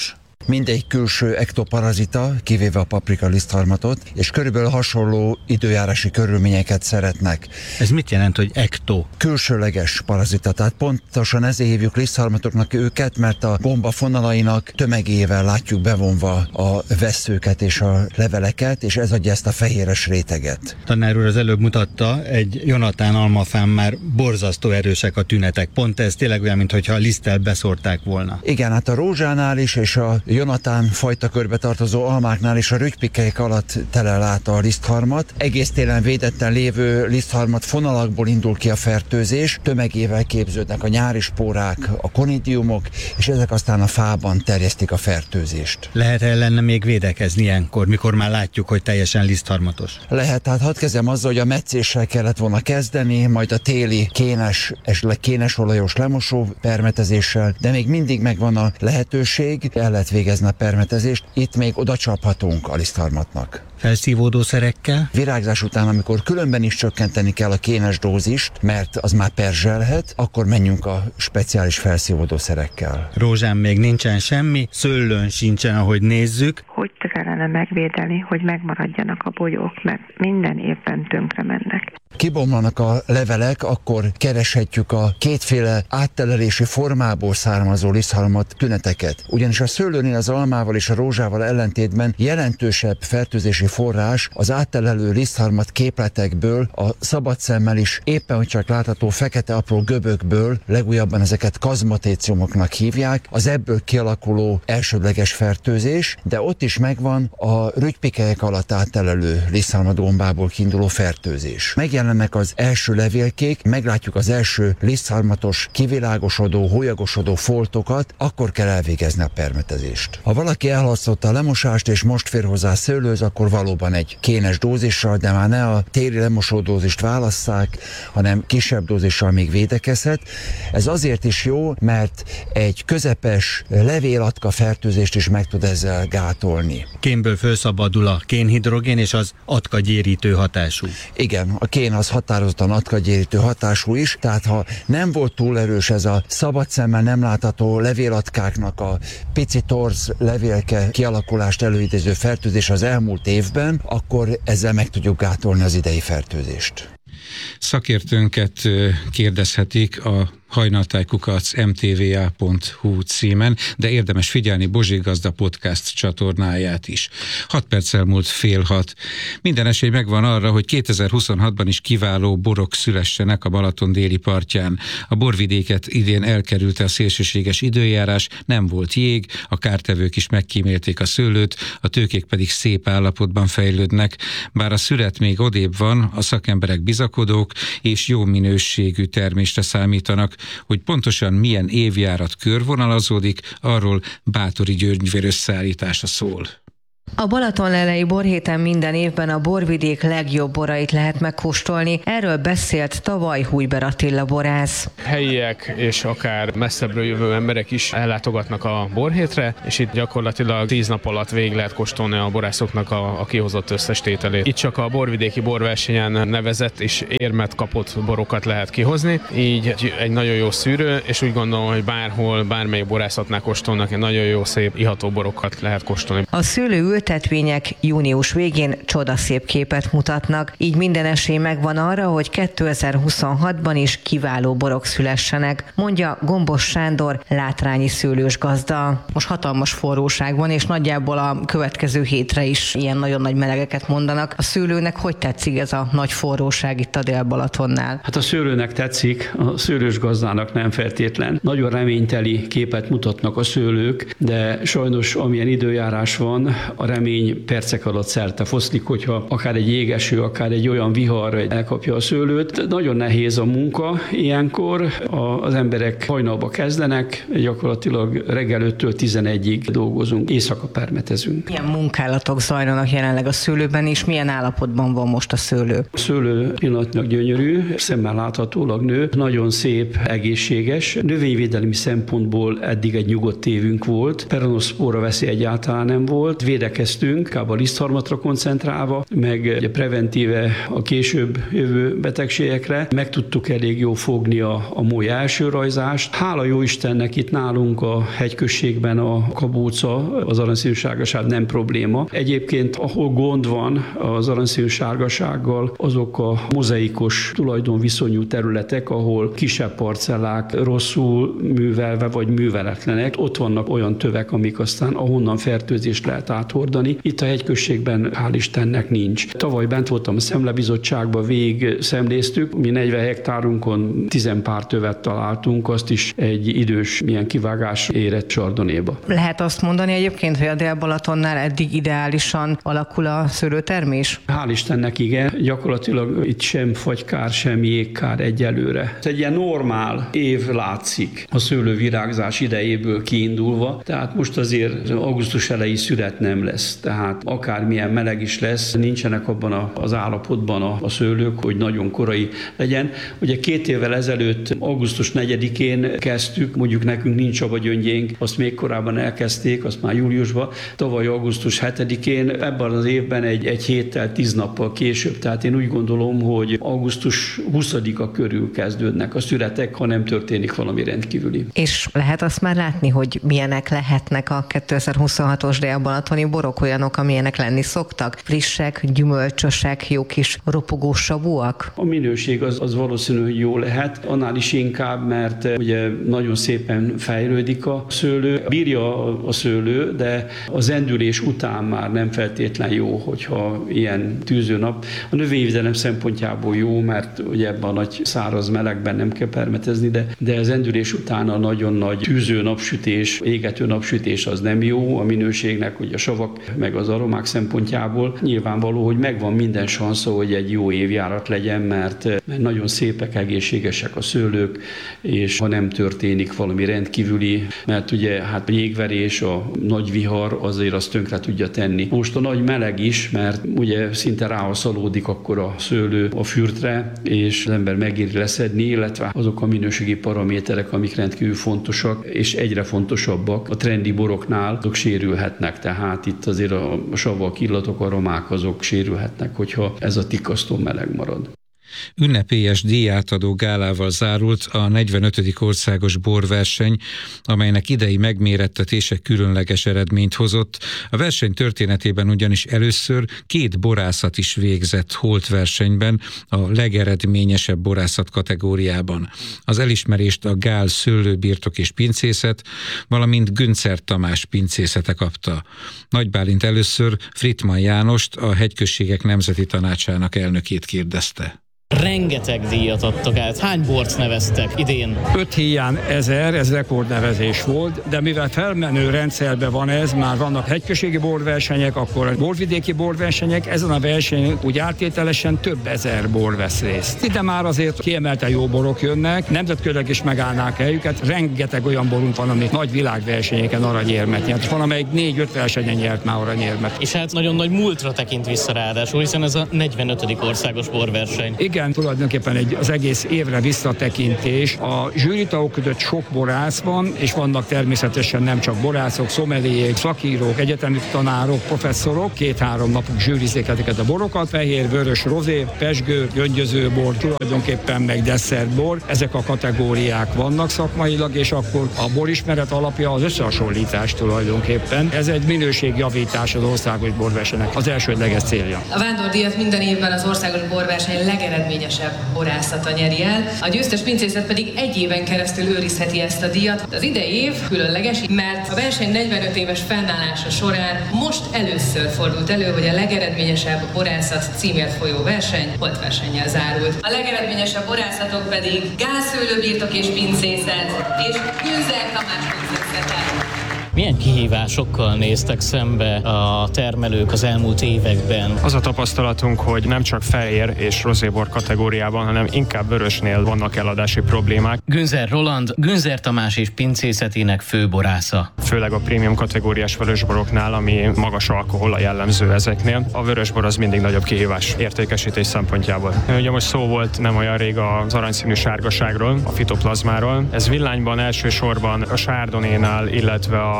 mindegyik külső ektoparazita, kivéve a paprika lisztharmatot, és körülbelül hasonló időjárási körülményeket szeretnek. Ez mit jelent, hogy ekto? Külsőleges parazita, tehát pontosan ezért hívjuk lisztharmatoknak őket, mert a gomba fonalainak tömegével látjuk bevonva a vesszőket és a leveleket, és ez adja ezt a fehéres réteget. Tanár úr az előbb mutatta, egy Jonatán almafán már borzasztó erősek a tünetek. Pont ez tényleg olyan, mintha a liszttel beszórták volna. Igen, hát a rózsánál is, és a Jonatán fajta körbe tartozó almáknál is a rügypikeik alatt telel át a lisztharmat. Egész télen védetten lévő lisztharmat fonalakból indul ki a fertőzés, tömegével képződnek a nyári spórák, a konidiumok, és ezek aztán a fában terjesztik a fertőzést. Lehet ellene még védekezni ilyenkor, mikor már látjuk, hogy teljesen lisztharmatos? Lehet, hát hadd kezdjem azzal, hogy a metszéssel kellett volna kezdeni, majd a téli kénes, esetleg kénesolajos lemosó permetezéssel, de még mindig megvan a lehetőség, el lehet végezni a permetezést, itt még oda csaphatunk a lisztharmatnak. Felszívódószerekkel? Virágzás után, amikor különben is csökkenteni kell a kénes dózist, mert az már perzselhet, akkor menjünk a speciális felszívódószerekkel. Rózsán még nincsen semmi, szőlőn sincsen, ahogy nézzük. Hogy kellene megvédeni, hogy megmaradjanak a bogyók, mert minden évben tönkre mennek. Kibomlanak a levelek, akkor kereshetjük a kétféle áttelelési formából származó lisztharmat tüneteket. Ugyanis a szőlőnél az almával és a rózsával ellentétben jelentősebb fertőzési forrás az áttelelő lisztharmat képletekből, a szabad szemmel is éppen hogy csak látható fekete apró göbökből, legújabban ezeket kazmatéciumoknak hívják, az ebből kialakuló elsődleges fertőzés, de ott is megvan a rügypikelyek alatt áttelelő lisztharmatgombából kiinduló fertőzés. Megjelennek az első levélkék, meglátjuk az első lisztharmatos, kivilágosodó, hólyagosodó foltokat, akkor kell elvégezni a permetezést. Ha valaki elhalasztotta a lemosást és most fér hozzá szőlőhöz, akkor valóban egy kénes dózissal, de már ne a téli lemosó dózist válasszák, hanem kisebb dózissal még védekezhet. Ez azért is jó, mert egy közepes levélatka fertőzést is meg tud ezzel gátolni. Kénből felszabadul a kénhidrogén, és az atkagyérítő hatású. Igen, a kén az határozottan atkagyérítő hatású is, tehát ha nem volt túl erős ez a szabad szemmel nem látható levélatkáknak a pici torz levélke kialakulást előidéző fertőzés az elmúlt évben, akkor ezzel meg tudjuk gátolni az idei fertőzést. Szakértőnket kérdezhetik a hajnaltájkukac.mtva.hu címen, de érdemes figyelni Bozsik Gazda podcast csatornáját is. 6 perccel múlt 5:30. Minden esély megvan arra, hogy 2026-ban is kiváló borok szülessenek a Balaton déli partján. A borvidéket idén elkerülte a szélsőséges időjárás, nem volt jég, a kártevők is megkímélték a szőlőt, a tőkék pedig szép állapotban fejlődnek. Bár a szület még odébb van, a szakemberek bizakodók és jó minőségű termésre számítanak. Hogy pontosan milyen évjárat körvonalazódik, arról Báthori György összeállítása szól. A Balatonlelei borhéten minden évben a borvidék legjobb borait lehet megkóstolni. Erről beszélt tavaly Hujber Attila borász. Helyiek és akár messzebbről jövő emberek is ellátogatnak a borhétre, és itt gyakorlatilag 10 nap alatt végig lehet kóstolni a borászoknak a kihozott összes tételét. Itt csak a borvidéki borversenyen nevezett és érmet kapott borokat lehet kihozni, így egy nagyon jó szűrő, és úgy gondolom, hogy bárhol, bármelyik borászatnál kóstolnak, egy nagyon jó, szép, iható borokat lehet kóstolni. A ültetvények június végén csodaszép képet mutatnak, így minden esély megvan arra, hogy 2026-ban is kiváló borok szülessenek, mondja Gombos Sándor, látrányi szőlős gazda. Most hatalmas forróság van, és nagyjából a következő hétre is ilyen nagyon nagy melegeket mondanak. A szőlőnek hogy tetszik ez a nagy forróság itt a Dél-Balatonnál? Hát a szőlőnek tetszik, a szőlős gazdának nem feltétlen. Nagyon reményteli képet mutatnak a szőlők, de sajnos amilyen időjárás van, a remény percek alatt szerte foszlik, hogyha akár egy jégeső, akár egy olyan vihar elkapja a szőlőt. Nagyon nehéz a munka ilyenkor, az emberek hajnalba kezdenek, gyakorlatilag reggel 5-től 11-ig dolgozunk, éjszaka permetezünk. Milyen munkálatok zajlanak jelenleg a szőlőben, és milyen állapotban van most a szőlő? A szőlő pillanatnyilag gyönyörű, szemmel láthatólag nő, nagyon szép, egészséges. Növényvédelmi szempontból eddig egy nyugodt évünk volt, peronoszpóra veszély egyáltalán nem volt, védekezés igyekeztünk, inkább a lisztharmatra koncentrálva, meg preventíve a később jövő betegségekre. Meg tudtuk elég jól fogni a moly első rajzást. Hála jó Istennek itt nálunk a hegyközségben a kabóca, az aranyszínű sárgaság nem probléma. Egyébként, ahol gond van az aranyszínű sárgasággal, azok a mozaikos tulajdonviszonyú területek, ahol kisebb parcellák rosszul művelve vagy műveletlenek. Ott vannak olyan tövek, amik aztán ahonnan fertőzést lehet áthordani. Itt a hegyközségben hál' Istennek nincs. Tavaly bent voltam a Szemlebizottságban, végig szemléztük. Mi 40 hektárunkon 10 pár tövet találtunk, azt is egy idős, milyen kivágás érett sardonéba. Lehet azt mondani egyébként, hogy a Dél-Balatonnál eddig ideálisan alakul a szőlőtermés? Hál' Istennek igen, gyakorlatilag itt sem fagykár, sem jégkár egyelőre. Egy ilyen normál év látszik a szőlővirágzás idejéből kiindulva, tehát most azért augusztus elejé szület nem lesz, tehát akármilyen meleg is lesz, nincsenek abban az állapotban a szőlők, hogy nagyon korai legyen. Ugye 2 évvel ezelőtt augusztus 4-én kezdtük, mondjuk nekünk nincs csavagyöngyénk, azt még korábban elkezdték, azt már júliusban, tavaly augusztus 7-én, ebben az évben egy héttel, 10 nappal később, tehát én úgy gondolom, hogy augusztus 20-a körül kezdődnek a szüretek, ha nem történik valami rendkívüli. És lehet azt már látni, hogy milyenek lehetnek a 2026-os dél-balatoni borok, olyanok, amilyenek lenni szoktak? Frissek, gyümölcsösek, jó kis ropogós savúak? A minőség az valószínű, hogy jó lehet, annál is inkább, mert ugye nagyon szépen fejlődik a szőlő. Bírja a szőlő, de az endülés után már nem feltétlen jó, hogyha ilyen tűzőnap. A növényvédelem szempontjából jó, mert ugye ebben a nagy száraz melegben nem kell permetezni, de az endülés után a nagyon nagy tűző napsütés, égető napsütés az nem jó a minőségnek, hogy a savak meg az aromák szempontjából. Nyilvánvaló, hogy megvan minden sansza, hogy egy jó évjárat legyen, mert nagyon szépek, egészségesek a szőlők, és ha nem történik valami rendkívüli, mert ugye hát a jégverés, a nagy vihar azért azt tönkre tudja tenni. Most a nagy meleg is, mert ugye szinte ráhaszalódik akkor a szőlő a fürtre, és az ember megéri leszedni, illetve azok a minőségi paraméterek, amik rendkívül fontosak, és egyre fontosabbak a trendi boroknál, azok sérülhetnek. Tehát itt azért a savak, illatok, aromák azok sérülhetnek, hogyha ez a tikasztó meleg marad. Ünnepélyes díjátadó gálával zárult a 45. országos borverseny, amelynek idei megmérettetése különleges eredményt hozott. A verseny történetében ugyanis először 2 borászat is végzett holt versenyben, a legeredményesebb borászat kategóriában. Az elismerést a Gál szőlőbirtok és pincészet, valamint Günzer Tamás pincészete kapta. Nagy Bálint először Frittmann Jánost, a Hegyközségek Nemzeti Tanácsának elnökét kérdezte. Rengeteg díjat adtak át. Hány bort neveztek idén? 5 híján 1000, ez rekordnevezés volt, de mivel felmenő rendszerben van ez, már vannak hegyközségi borversenyek, akkor borvidéki borversenyek, ezen a versenyen úgy áttételesen több ezer bor vesz részt. Ide már azért kiemelten jó borok jönnek, nemzetközileg is megállnák helyüket, rengeteg olyan borunk van, ami nagy világversenyeken aranyérmet nyert. Van, amelyik 4-5 versenyen nyert már aranyérmet. És hát nagyon nagy múltra tekint vissza ráadásul, hiszen ez a 45. országos borverseny. Igen, tulajdonképpen az egész évre visszatekintés. A zsűritagok között sok borász van, és vannak természetesen nem csak borászok, szomeliék, szakírók, egyetemi tanárok, professzorok. 2-3 napig zsűrizik ezeket a borokat. Fehér, vörös, rozé, pezsgő, göngyözőbor, tulajdonképpen meg desszertbor. Ezek a kategóriák vannak szakmailag, és akkor a borismeret alapja az összehasonlítás tulajdonképpen. Ez egy minőségjavítás az országos borversenynek az elsődleges célja. A vándordíjat minden évben az országos borverseny legeredményesebb borászata nyeri el. A győztes pincészet pedig 1 éven keresztül őrizheti ezt a díjat. Az idei év különleges, mert a verseny 45 éves fennállása során most először fordult elő, hogy a legeredményesebb borászat címért folyó verseny holtversennyel zárult. A legeredményesebb borászatok pedig Gál szőlőbirtok és pincészet és Günzer Tamás pincészete. Milyen kihívásokkal néztek szembe a termelők az elmúlt években? Az a tapasztalatunk, hogy nem csak fehér és rozébor kategóriában, hanem inkább vörösnél vannak eladási problémák. Günzer Roland, Günzer Tamás és pincészetének főborásza. Főleg a prémium kategóriás vörösboroknál, ami magas alkohol a jellemző ezeknél. A vörösbor az mindig nagyobb kihívás értékesítés szempontjából. Ugye most szó volt nem olyan rég az aranyszínű sárgaságról, a fitoplazmáról. Ez villányban elsősorban a Chardonnay-nál, illetve a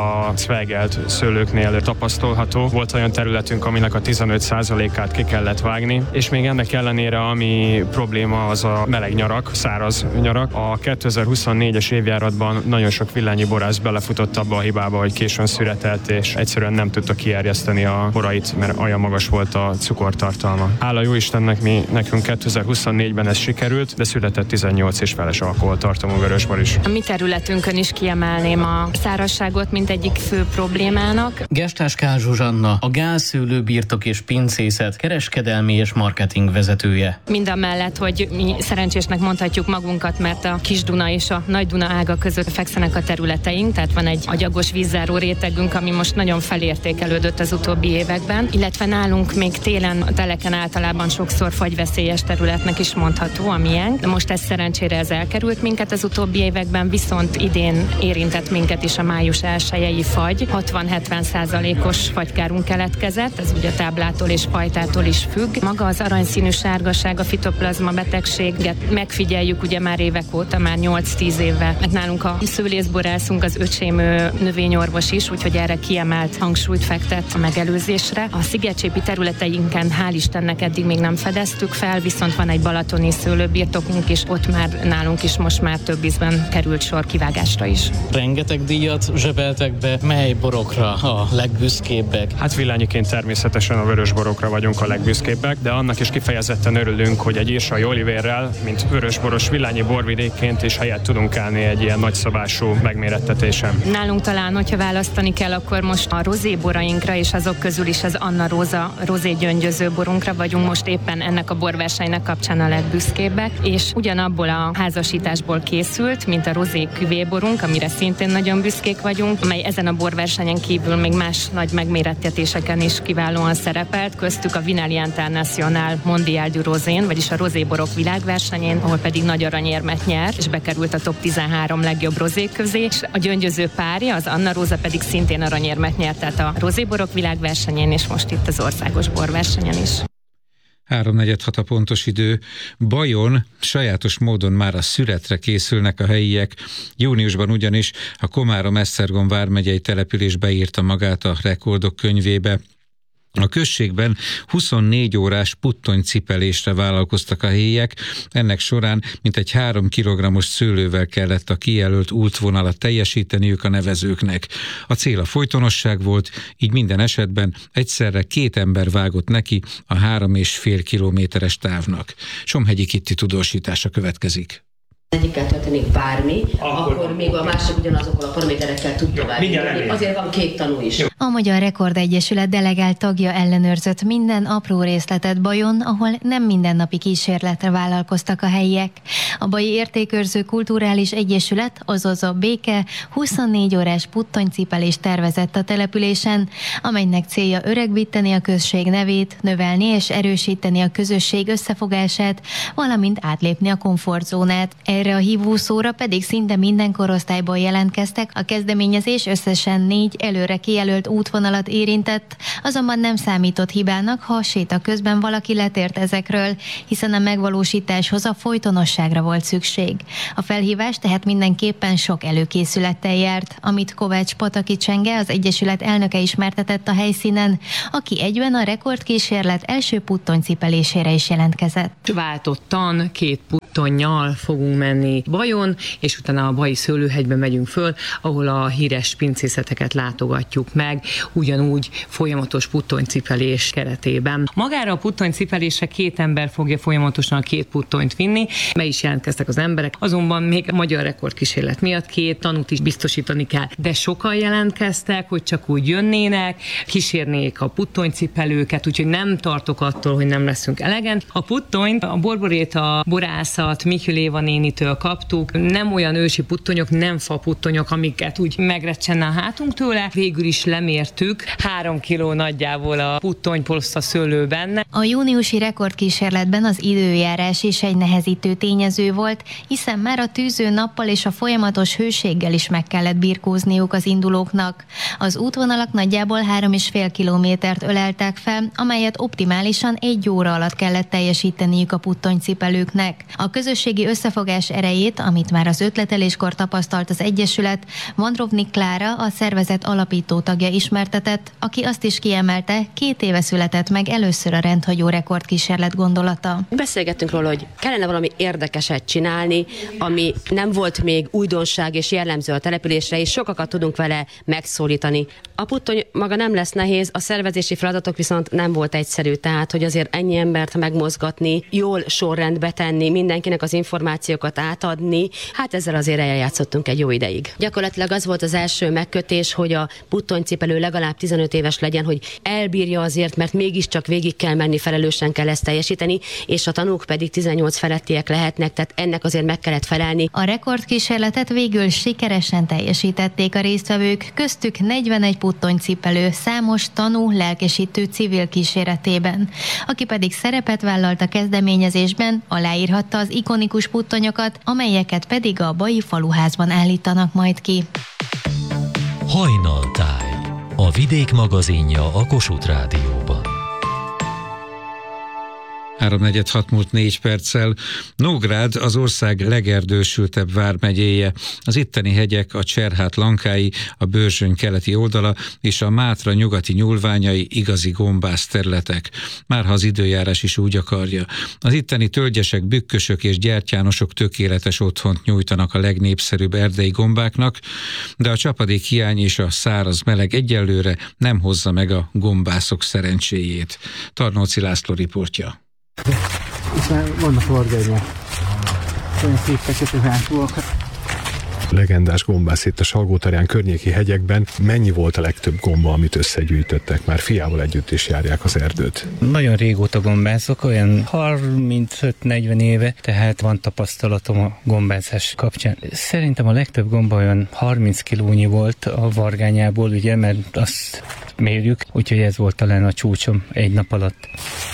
a cvelgelt szőlőknél tapasztalható. Volt olyan területünk, aminek a 15%-át ki kellett vágni, és még ennek ellenére, ami probléma, az a meleg nyarak, száraz nyarak. A 2024-es évjáratban nagyon sok villányi borász belefutott abba a hibába, hogy későn szüretelt, és egyszerűen nem tudta kierjeszteni a borait, mert olyan magas volt a cukortartalma. Hála jó Istennek, nekünk 2024-ben ez sikerült, de született 18 és feles alkoholtartalmú vörösbor is. A mi területünkön is kiemelném a szárazságot, mint egyik fő problémának. Gestás Kál Zsuzsanna, a Gálszőlő birtok és pincészet kereskedelmi és marketing vezetője. Mindamellett, hogy mi szerencsésnek mondhatjuk magunkat, mert a Kis-Duna és a Nagy-Duna ága között fekszenek a területeink, tehát van egy agyagos vízzáró rétegünk, ami most nagyon felértékelődött az utóbbi években, illetve nálunk még télen a teleken általában sokszor fagyveszélyes területnek is mondható, amilyen. De most ez szerencsére ez elkerült minket az utóbbi években, viszont idén érintett minket is a május 1-i fagy. 60-70%-os fagykárunk keletkezett, ez ugye a táblától és fajtától is függ. Maga az aranyszínű sárgaság, a fitoplazma betegséget megfigyeljük ugye már évek óta, már 8-10 éve. Mert nálunk a szőlészborászunk, az öcsém növényorvos is, úgyhogy erre kiemelt hangsúlyt fektet a megelőzésre. A szigetcsépi területeinken hál' Istennek eddig még nem fedeztük fel, viszont van egy balatoni szőlőbirtokunk is, ott már nálunk is most már több ízben került sor kivágásra is. Rengeteg díjat zsebeltek be, mely borokra a legbüszkébbek? Hát villányiként természetesen a vörösborokra vagyunk a legbüszkébbek, de annak is kifejezetten örülünk, hogy egy Irsai Olivérrel, mint vörösboros villányi borvidékként is helyet tudunk állni egy ilyen nagyszabású megmérettetésen. Nálunk talán, hogyha választani kell, akkor most a rozéborainkra és azok közül is az Anna Róza rozé gyöngyöző borunkra vagyunk most éppen ennek a borversenynek kapcsán a legbüszkébbek, és ugyanabból a házasításból készült, mint a rozé küvéborunk, amire szintén nagyon büszkék vagyunk, amely ezen a borversenyen kívül még más nagy megmérettetéseken is kiválóan szerepelt, köztük a Vinali International Mondial du Rosén, vagyis a rozéborok világversenyén, ahol pedig nagy aranyérmet nyert, és bekerült a top 13 legjobb rozék közé, és a gyöngyöző párja, az Anna Róza pedig szintén aranyérmet nyert, tehát a rozéborok világversenyén, és most itt az országos borversenyen is. 3:46 a pontos idő. Bajon sajátos módon már a szüretre készülnek a helyiek. Júniusban ugyanis a Komárom-Esztergom vármegyei település beírta magát a rekordok könyvébe. A községben 24 órás puttonycipelésre vállalkoztak a helyiek, ennek során mintegy 3 kilogrammos szőlővel kellett a kijelölt útvonalat teljesíteniük a nevezőknek. A cél a folytonosság volt, így minden esetben egyszerre 2 ember vágott neki a 3,5 kilométeres távnak. Somhegyi Kitti tudósítása következik. Egyikkel történik bármi, akkor még a másik ugyanazokkal a paraméterekkel tud tovább. Azért van 2 tanú is. A Magyar Rekord Egyesület delegált tagja ellenőrzött minden apró részletet Bajon, ahol nem mindennapi kísérletre vállalkoztak a helyiek. A Baji Értékőrző Kulturális Egyesület, azaz a Béke 24 órás puttonycipelést tervezett a településen, amelynek célja öregbíteni a község nevét, növelni és erősíteni a közösség összefogását, valamint átlépni a komfortzónát. Erre a hívószóra pedig szinte minden korosztályból jelentkeztek, a kezdeményezés összesen 4 előre kijelölt útvonalat érintett, azonban nem számított hibának, ha a séta közben valaki letért ezekről, hiszen a megvalósításhoz a folytonosságra volt szükség. A felhívás tehát mindenképpen sok előkészülettel járt, amit Kovács Pataki Csenge, az Egyesület elnöke ismertetett a helyszínen, aki egyben a rekordkísérlet első puttonycipelésére is jelentkezett. Váltottan 2 puttonnyal fogunk menni Bajon, és utána a Baji Szőlőhegybe megyünk föl, ahol a híres pincészeteket látogatjuk meg, ugyanúgy folyamatos puttonycipelés keretében. Magára a puttonycipelésre 2 ember fogja folyamatosan a 2 puttonyt vinni, be is jelentkeztek az emberek, azonban még a magyar rekordkísérlet miatt 2 tanút is biztosítani kell, de sokan jelentkeztek, hogy csak úgy jönnének, kísérnék a puttonycipelőket, úgyhogy nem tartok attól, hogy nem leszünk elegen. A puttonyt, a borboréta borászat Michül Éva nénitől kaptuk, nem olyan ősi puttonyok, nem fa puttonyok, amiket úgy megrecsenne a hátunk tőle, végül is lemértük, 3 kiló nagyjából a puttonypolosz a szőlő benne. A júniusi rekordkísérletben az időjárás is egy nehezítő tényező volt, hiszen már a tűző nappal és a folyamatos hőséggel is meg kellett birkózniuk az indulóknak. Az útvonalak nagyjából 3,5 kilométert öleltek fel, amelyet optimálisan 1 óra alatt kellett teljesíteniük a puttonycipelőknek. A közösségi összefogás erejét, amit már az ötleteléskor tapasztalt az Egyesület, Vandrovnik Klára, a szervezet alapító tagja ismertetett, aki azt is kiemelte, 2 éve született meg először a rendhagyó rekordkísérlet gondolata. Beszélgettünk róla, hogy kellene valami érdekeset csinálni, ami nem volt még újdonság és jellemző a településre, és sokakat tudunk vele megszólítani. A puttony maga nem lesz nehéz, a szervezési feladatok viszont nem volt egyszerű, tehát hogy azért ennyi embert megmozgatni, jól sorrendbe tenni, mindenkinek az információkat átadni, hát ezzel azért eljátszottunk egy jó ideig. Gyakorlatilag az volt az első megkötés, hogy a puttonycipelő legalább 15 éves legyen, hogy elbírja azért, mert mégiscsak végig kell menni, felelősen kell ezt teljesíteni, és a tanúk pedig 18 felettiek lehetnek, tehát ennek azért meg kellett felelni. A rekordkísérletet végül sikeresen teljesítették a résztvevők, köztük 41 puttonycipelő, számos tanú, lelkesítő civil kíséretében. Aki pedig szerepet vállalt a kezdeményezésben, aláírhatta az ikonikus puttonyokat, amelyeket pedig a Baji faluházban állítanak majd ki. Hajnaltáj, a Vidék magazinja a Kossuth Rádióban. 3:46 múlt 4 perccel. Nógrád az ország legerdősültebb vármegyéje. Az itteni hegyek, a Cserhát lankái, a Bőrzsöny keleti oldala és a Mátra nyugati nyúlványai igazi gombász területek. Márha az időjárás is úgy akarja. Az itteni tölgyesek, bükkösök és gyertyánosok tökéletes otthont nyújtanak a legnépszerűbb erdei gombáknak, de a csapadék hiány és a száraz meleg egyelőre nem hozza meg a gombászok szerencséjét. Tarnóci László riportja. Itt már vannak vargányok. Olyan szép fekete hátúakat. Legendás gombász itt a Salgótarján környéki hegyekben. Mennyi volt a legtöbb gomba, amit összegyűjtöttek? Már fiával együtt is járják az erdőt. Nagyon régóta gombászok, olyan 35-40 éve, tehát van tapasztalatom a gombászás kapcsán. Szerintem a legtöbb gomba olyan 30 kilónyi volt a vargányából, ugye, mert azt mérjük, úgyhogy ez volt talán a csúcsom egy nap alatt.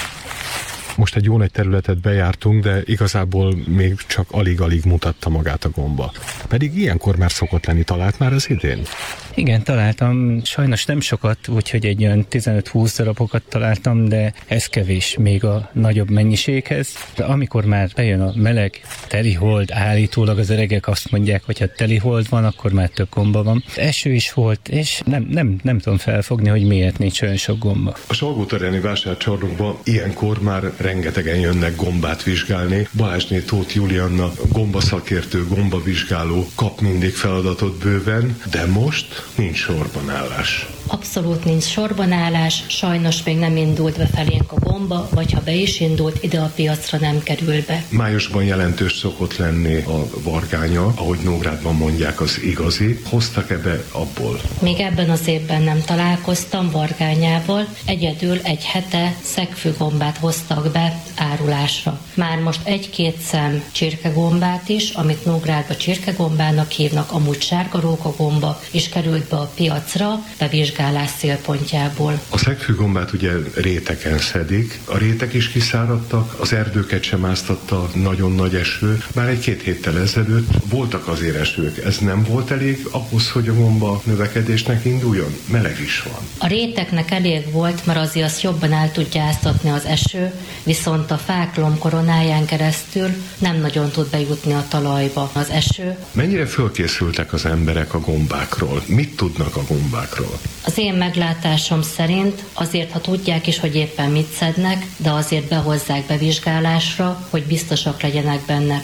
Most egy jó nagy területet bejártunk, de igazából még csak alig-alig mutatta magát a gomba. Pedig ilyenkor már szokott lenni. Talált már az idén? Igen, találtam. Sajnos nem sokat, úgyhogy egy olyan 15-20 darabokat találtam, de ez kevés még a nagyobb mennyiséghez. De amikor már bejön a meleg, teli hold, állítólag az öregek azt mondják, hogy ha teli hold van, akkor már több gomba van. Eső is volt, és nem tudom felfogni, hogy miért nincs olyan sok gomba. A Salgótarjáni vásárcsarnokban ilyenkor már rengetegen jönnek gombát vizsgálni. Balázsné Tóth Julianna, gombaszakértő, gombavizsgáló, kap mindig feladatot bőven, de most nincs sorbanállás. Abszolút nincs sorbanállás, sajnos még nem indult be felénk a gomba, vagy ha be is indult, ide a piacra nem kerül be. Májusban jelentős szokott lenni a vargánya, ahogy Nógrádban mondják, az igazi. Hoztak ebbe abból? Még ebben az évben nem találkoztam vargányával, egyedül egy hete szegfűgombát hoztak be árulásra. Már most 1-2 szem csirkegombát is, amit Nógrádba csirkegombának hívnak, amúgy sárga rókagomba, és került be a piacra bevizsgálás célpontjából. A szegfűgombát ugye réteken szedik, a rétek is kiszáradtak, az erdőket sem áztatta nagyon nagy eső, bár 1-2 héttel ezelőtt voltak azért esők. Ez nem volt elég ahhoz, hogy a gomba növekedésnek induljon? Meleg is van. A réteknek elég volt, mert azért azt jobban el tudja áztatni az eső, viszont a fák lombkoronáján keresztül nem nagyon tud bejutni a talajba az eső. Mennyire fölkészültek az emberek a gombákról? Mit tudnak a gombákról? Az én meglátásom szerint azért, ha tudják is, hogy éppen mit szednek, de azért behozzák bevizsgálásra, hogy biztosak legyenek benne.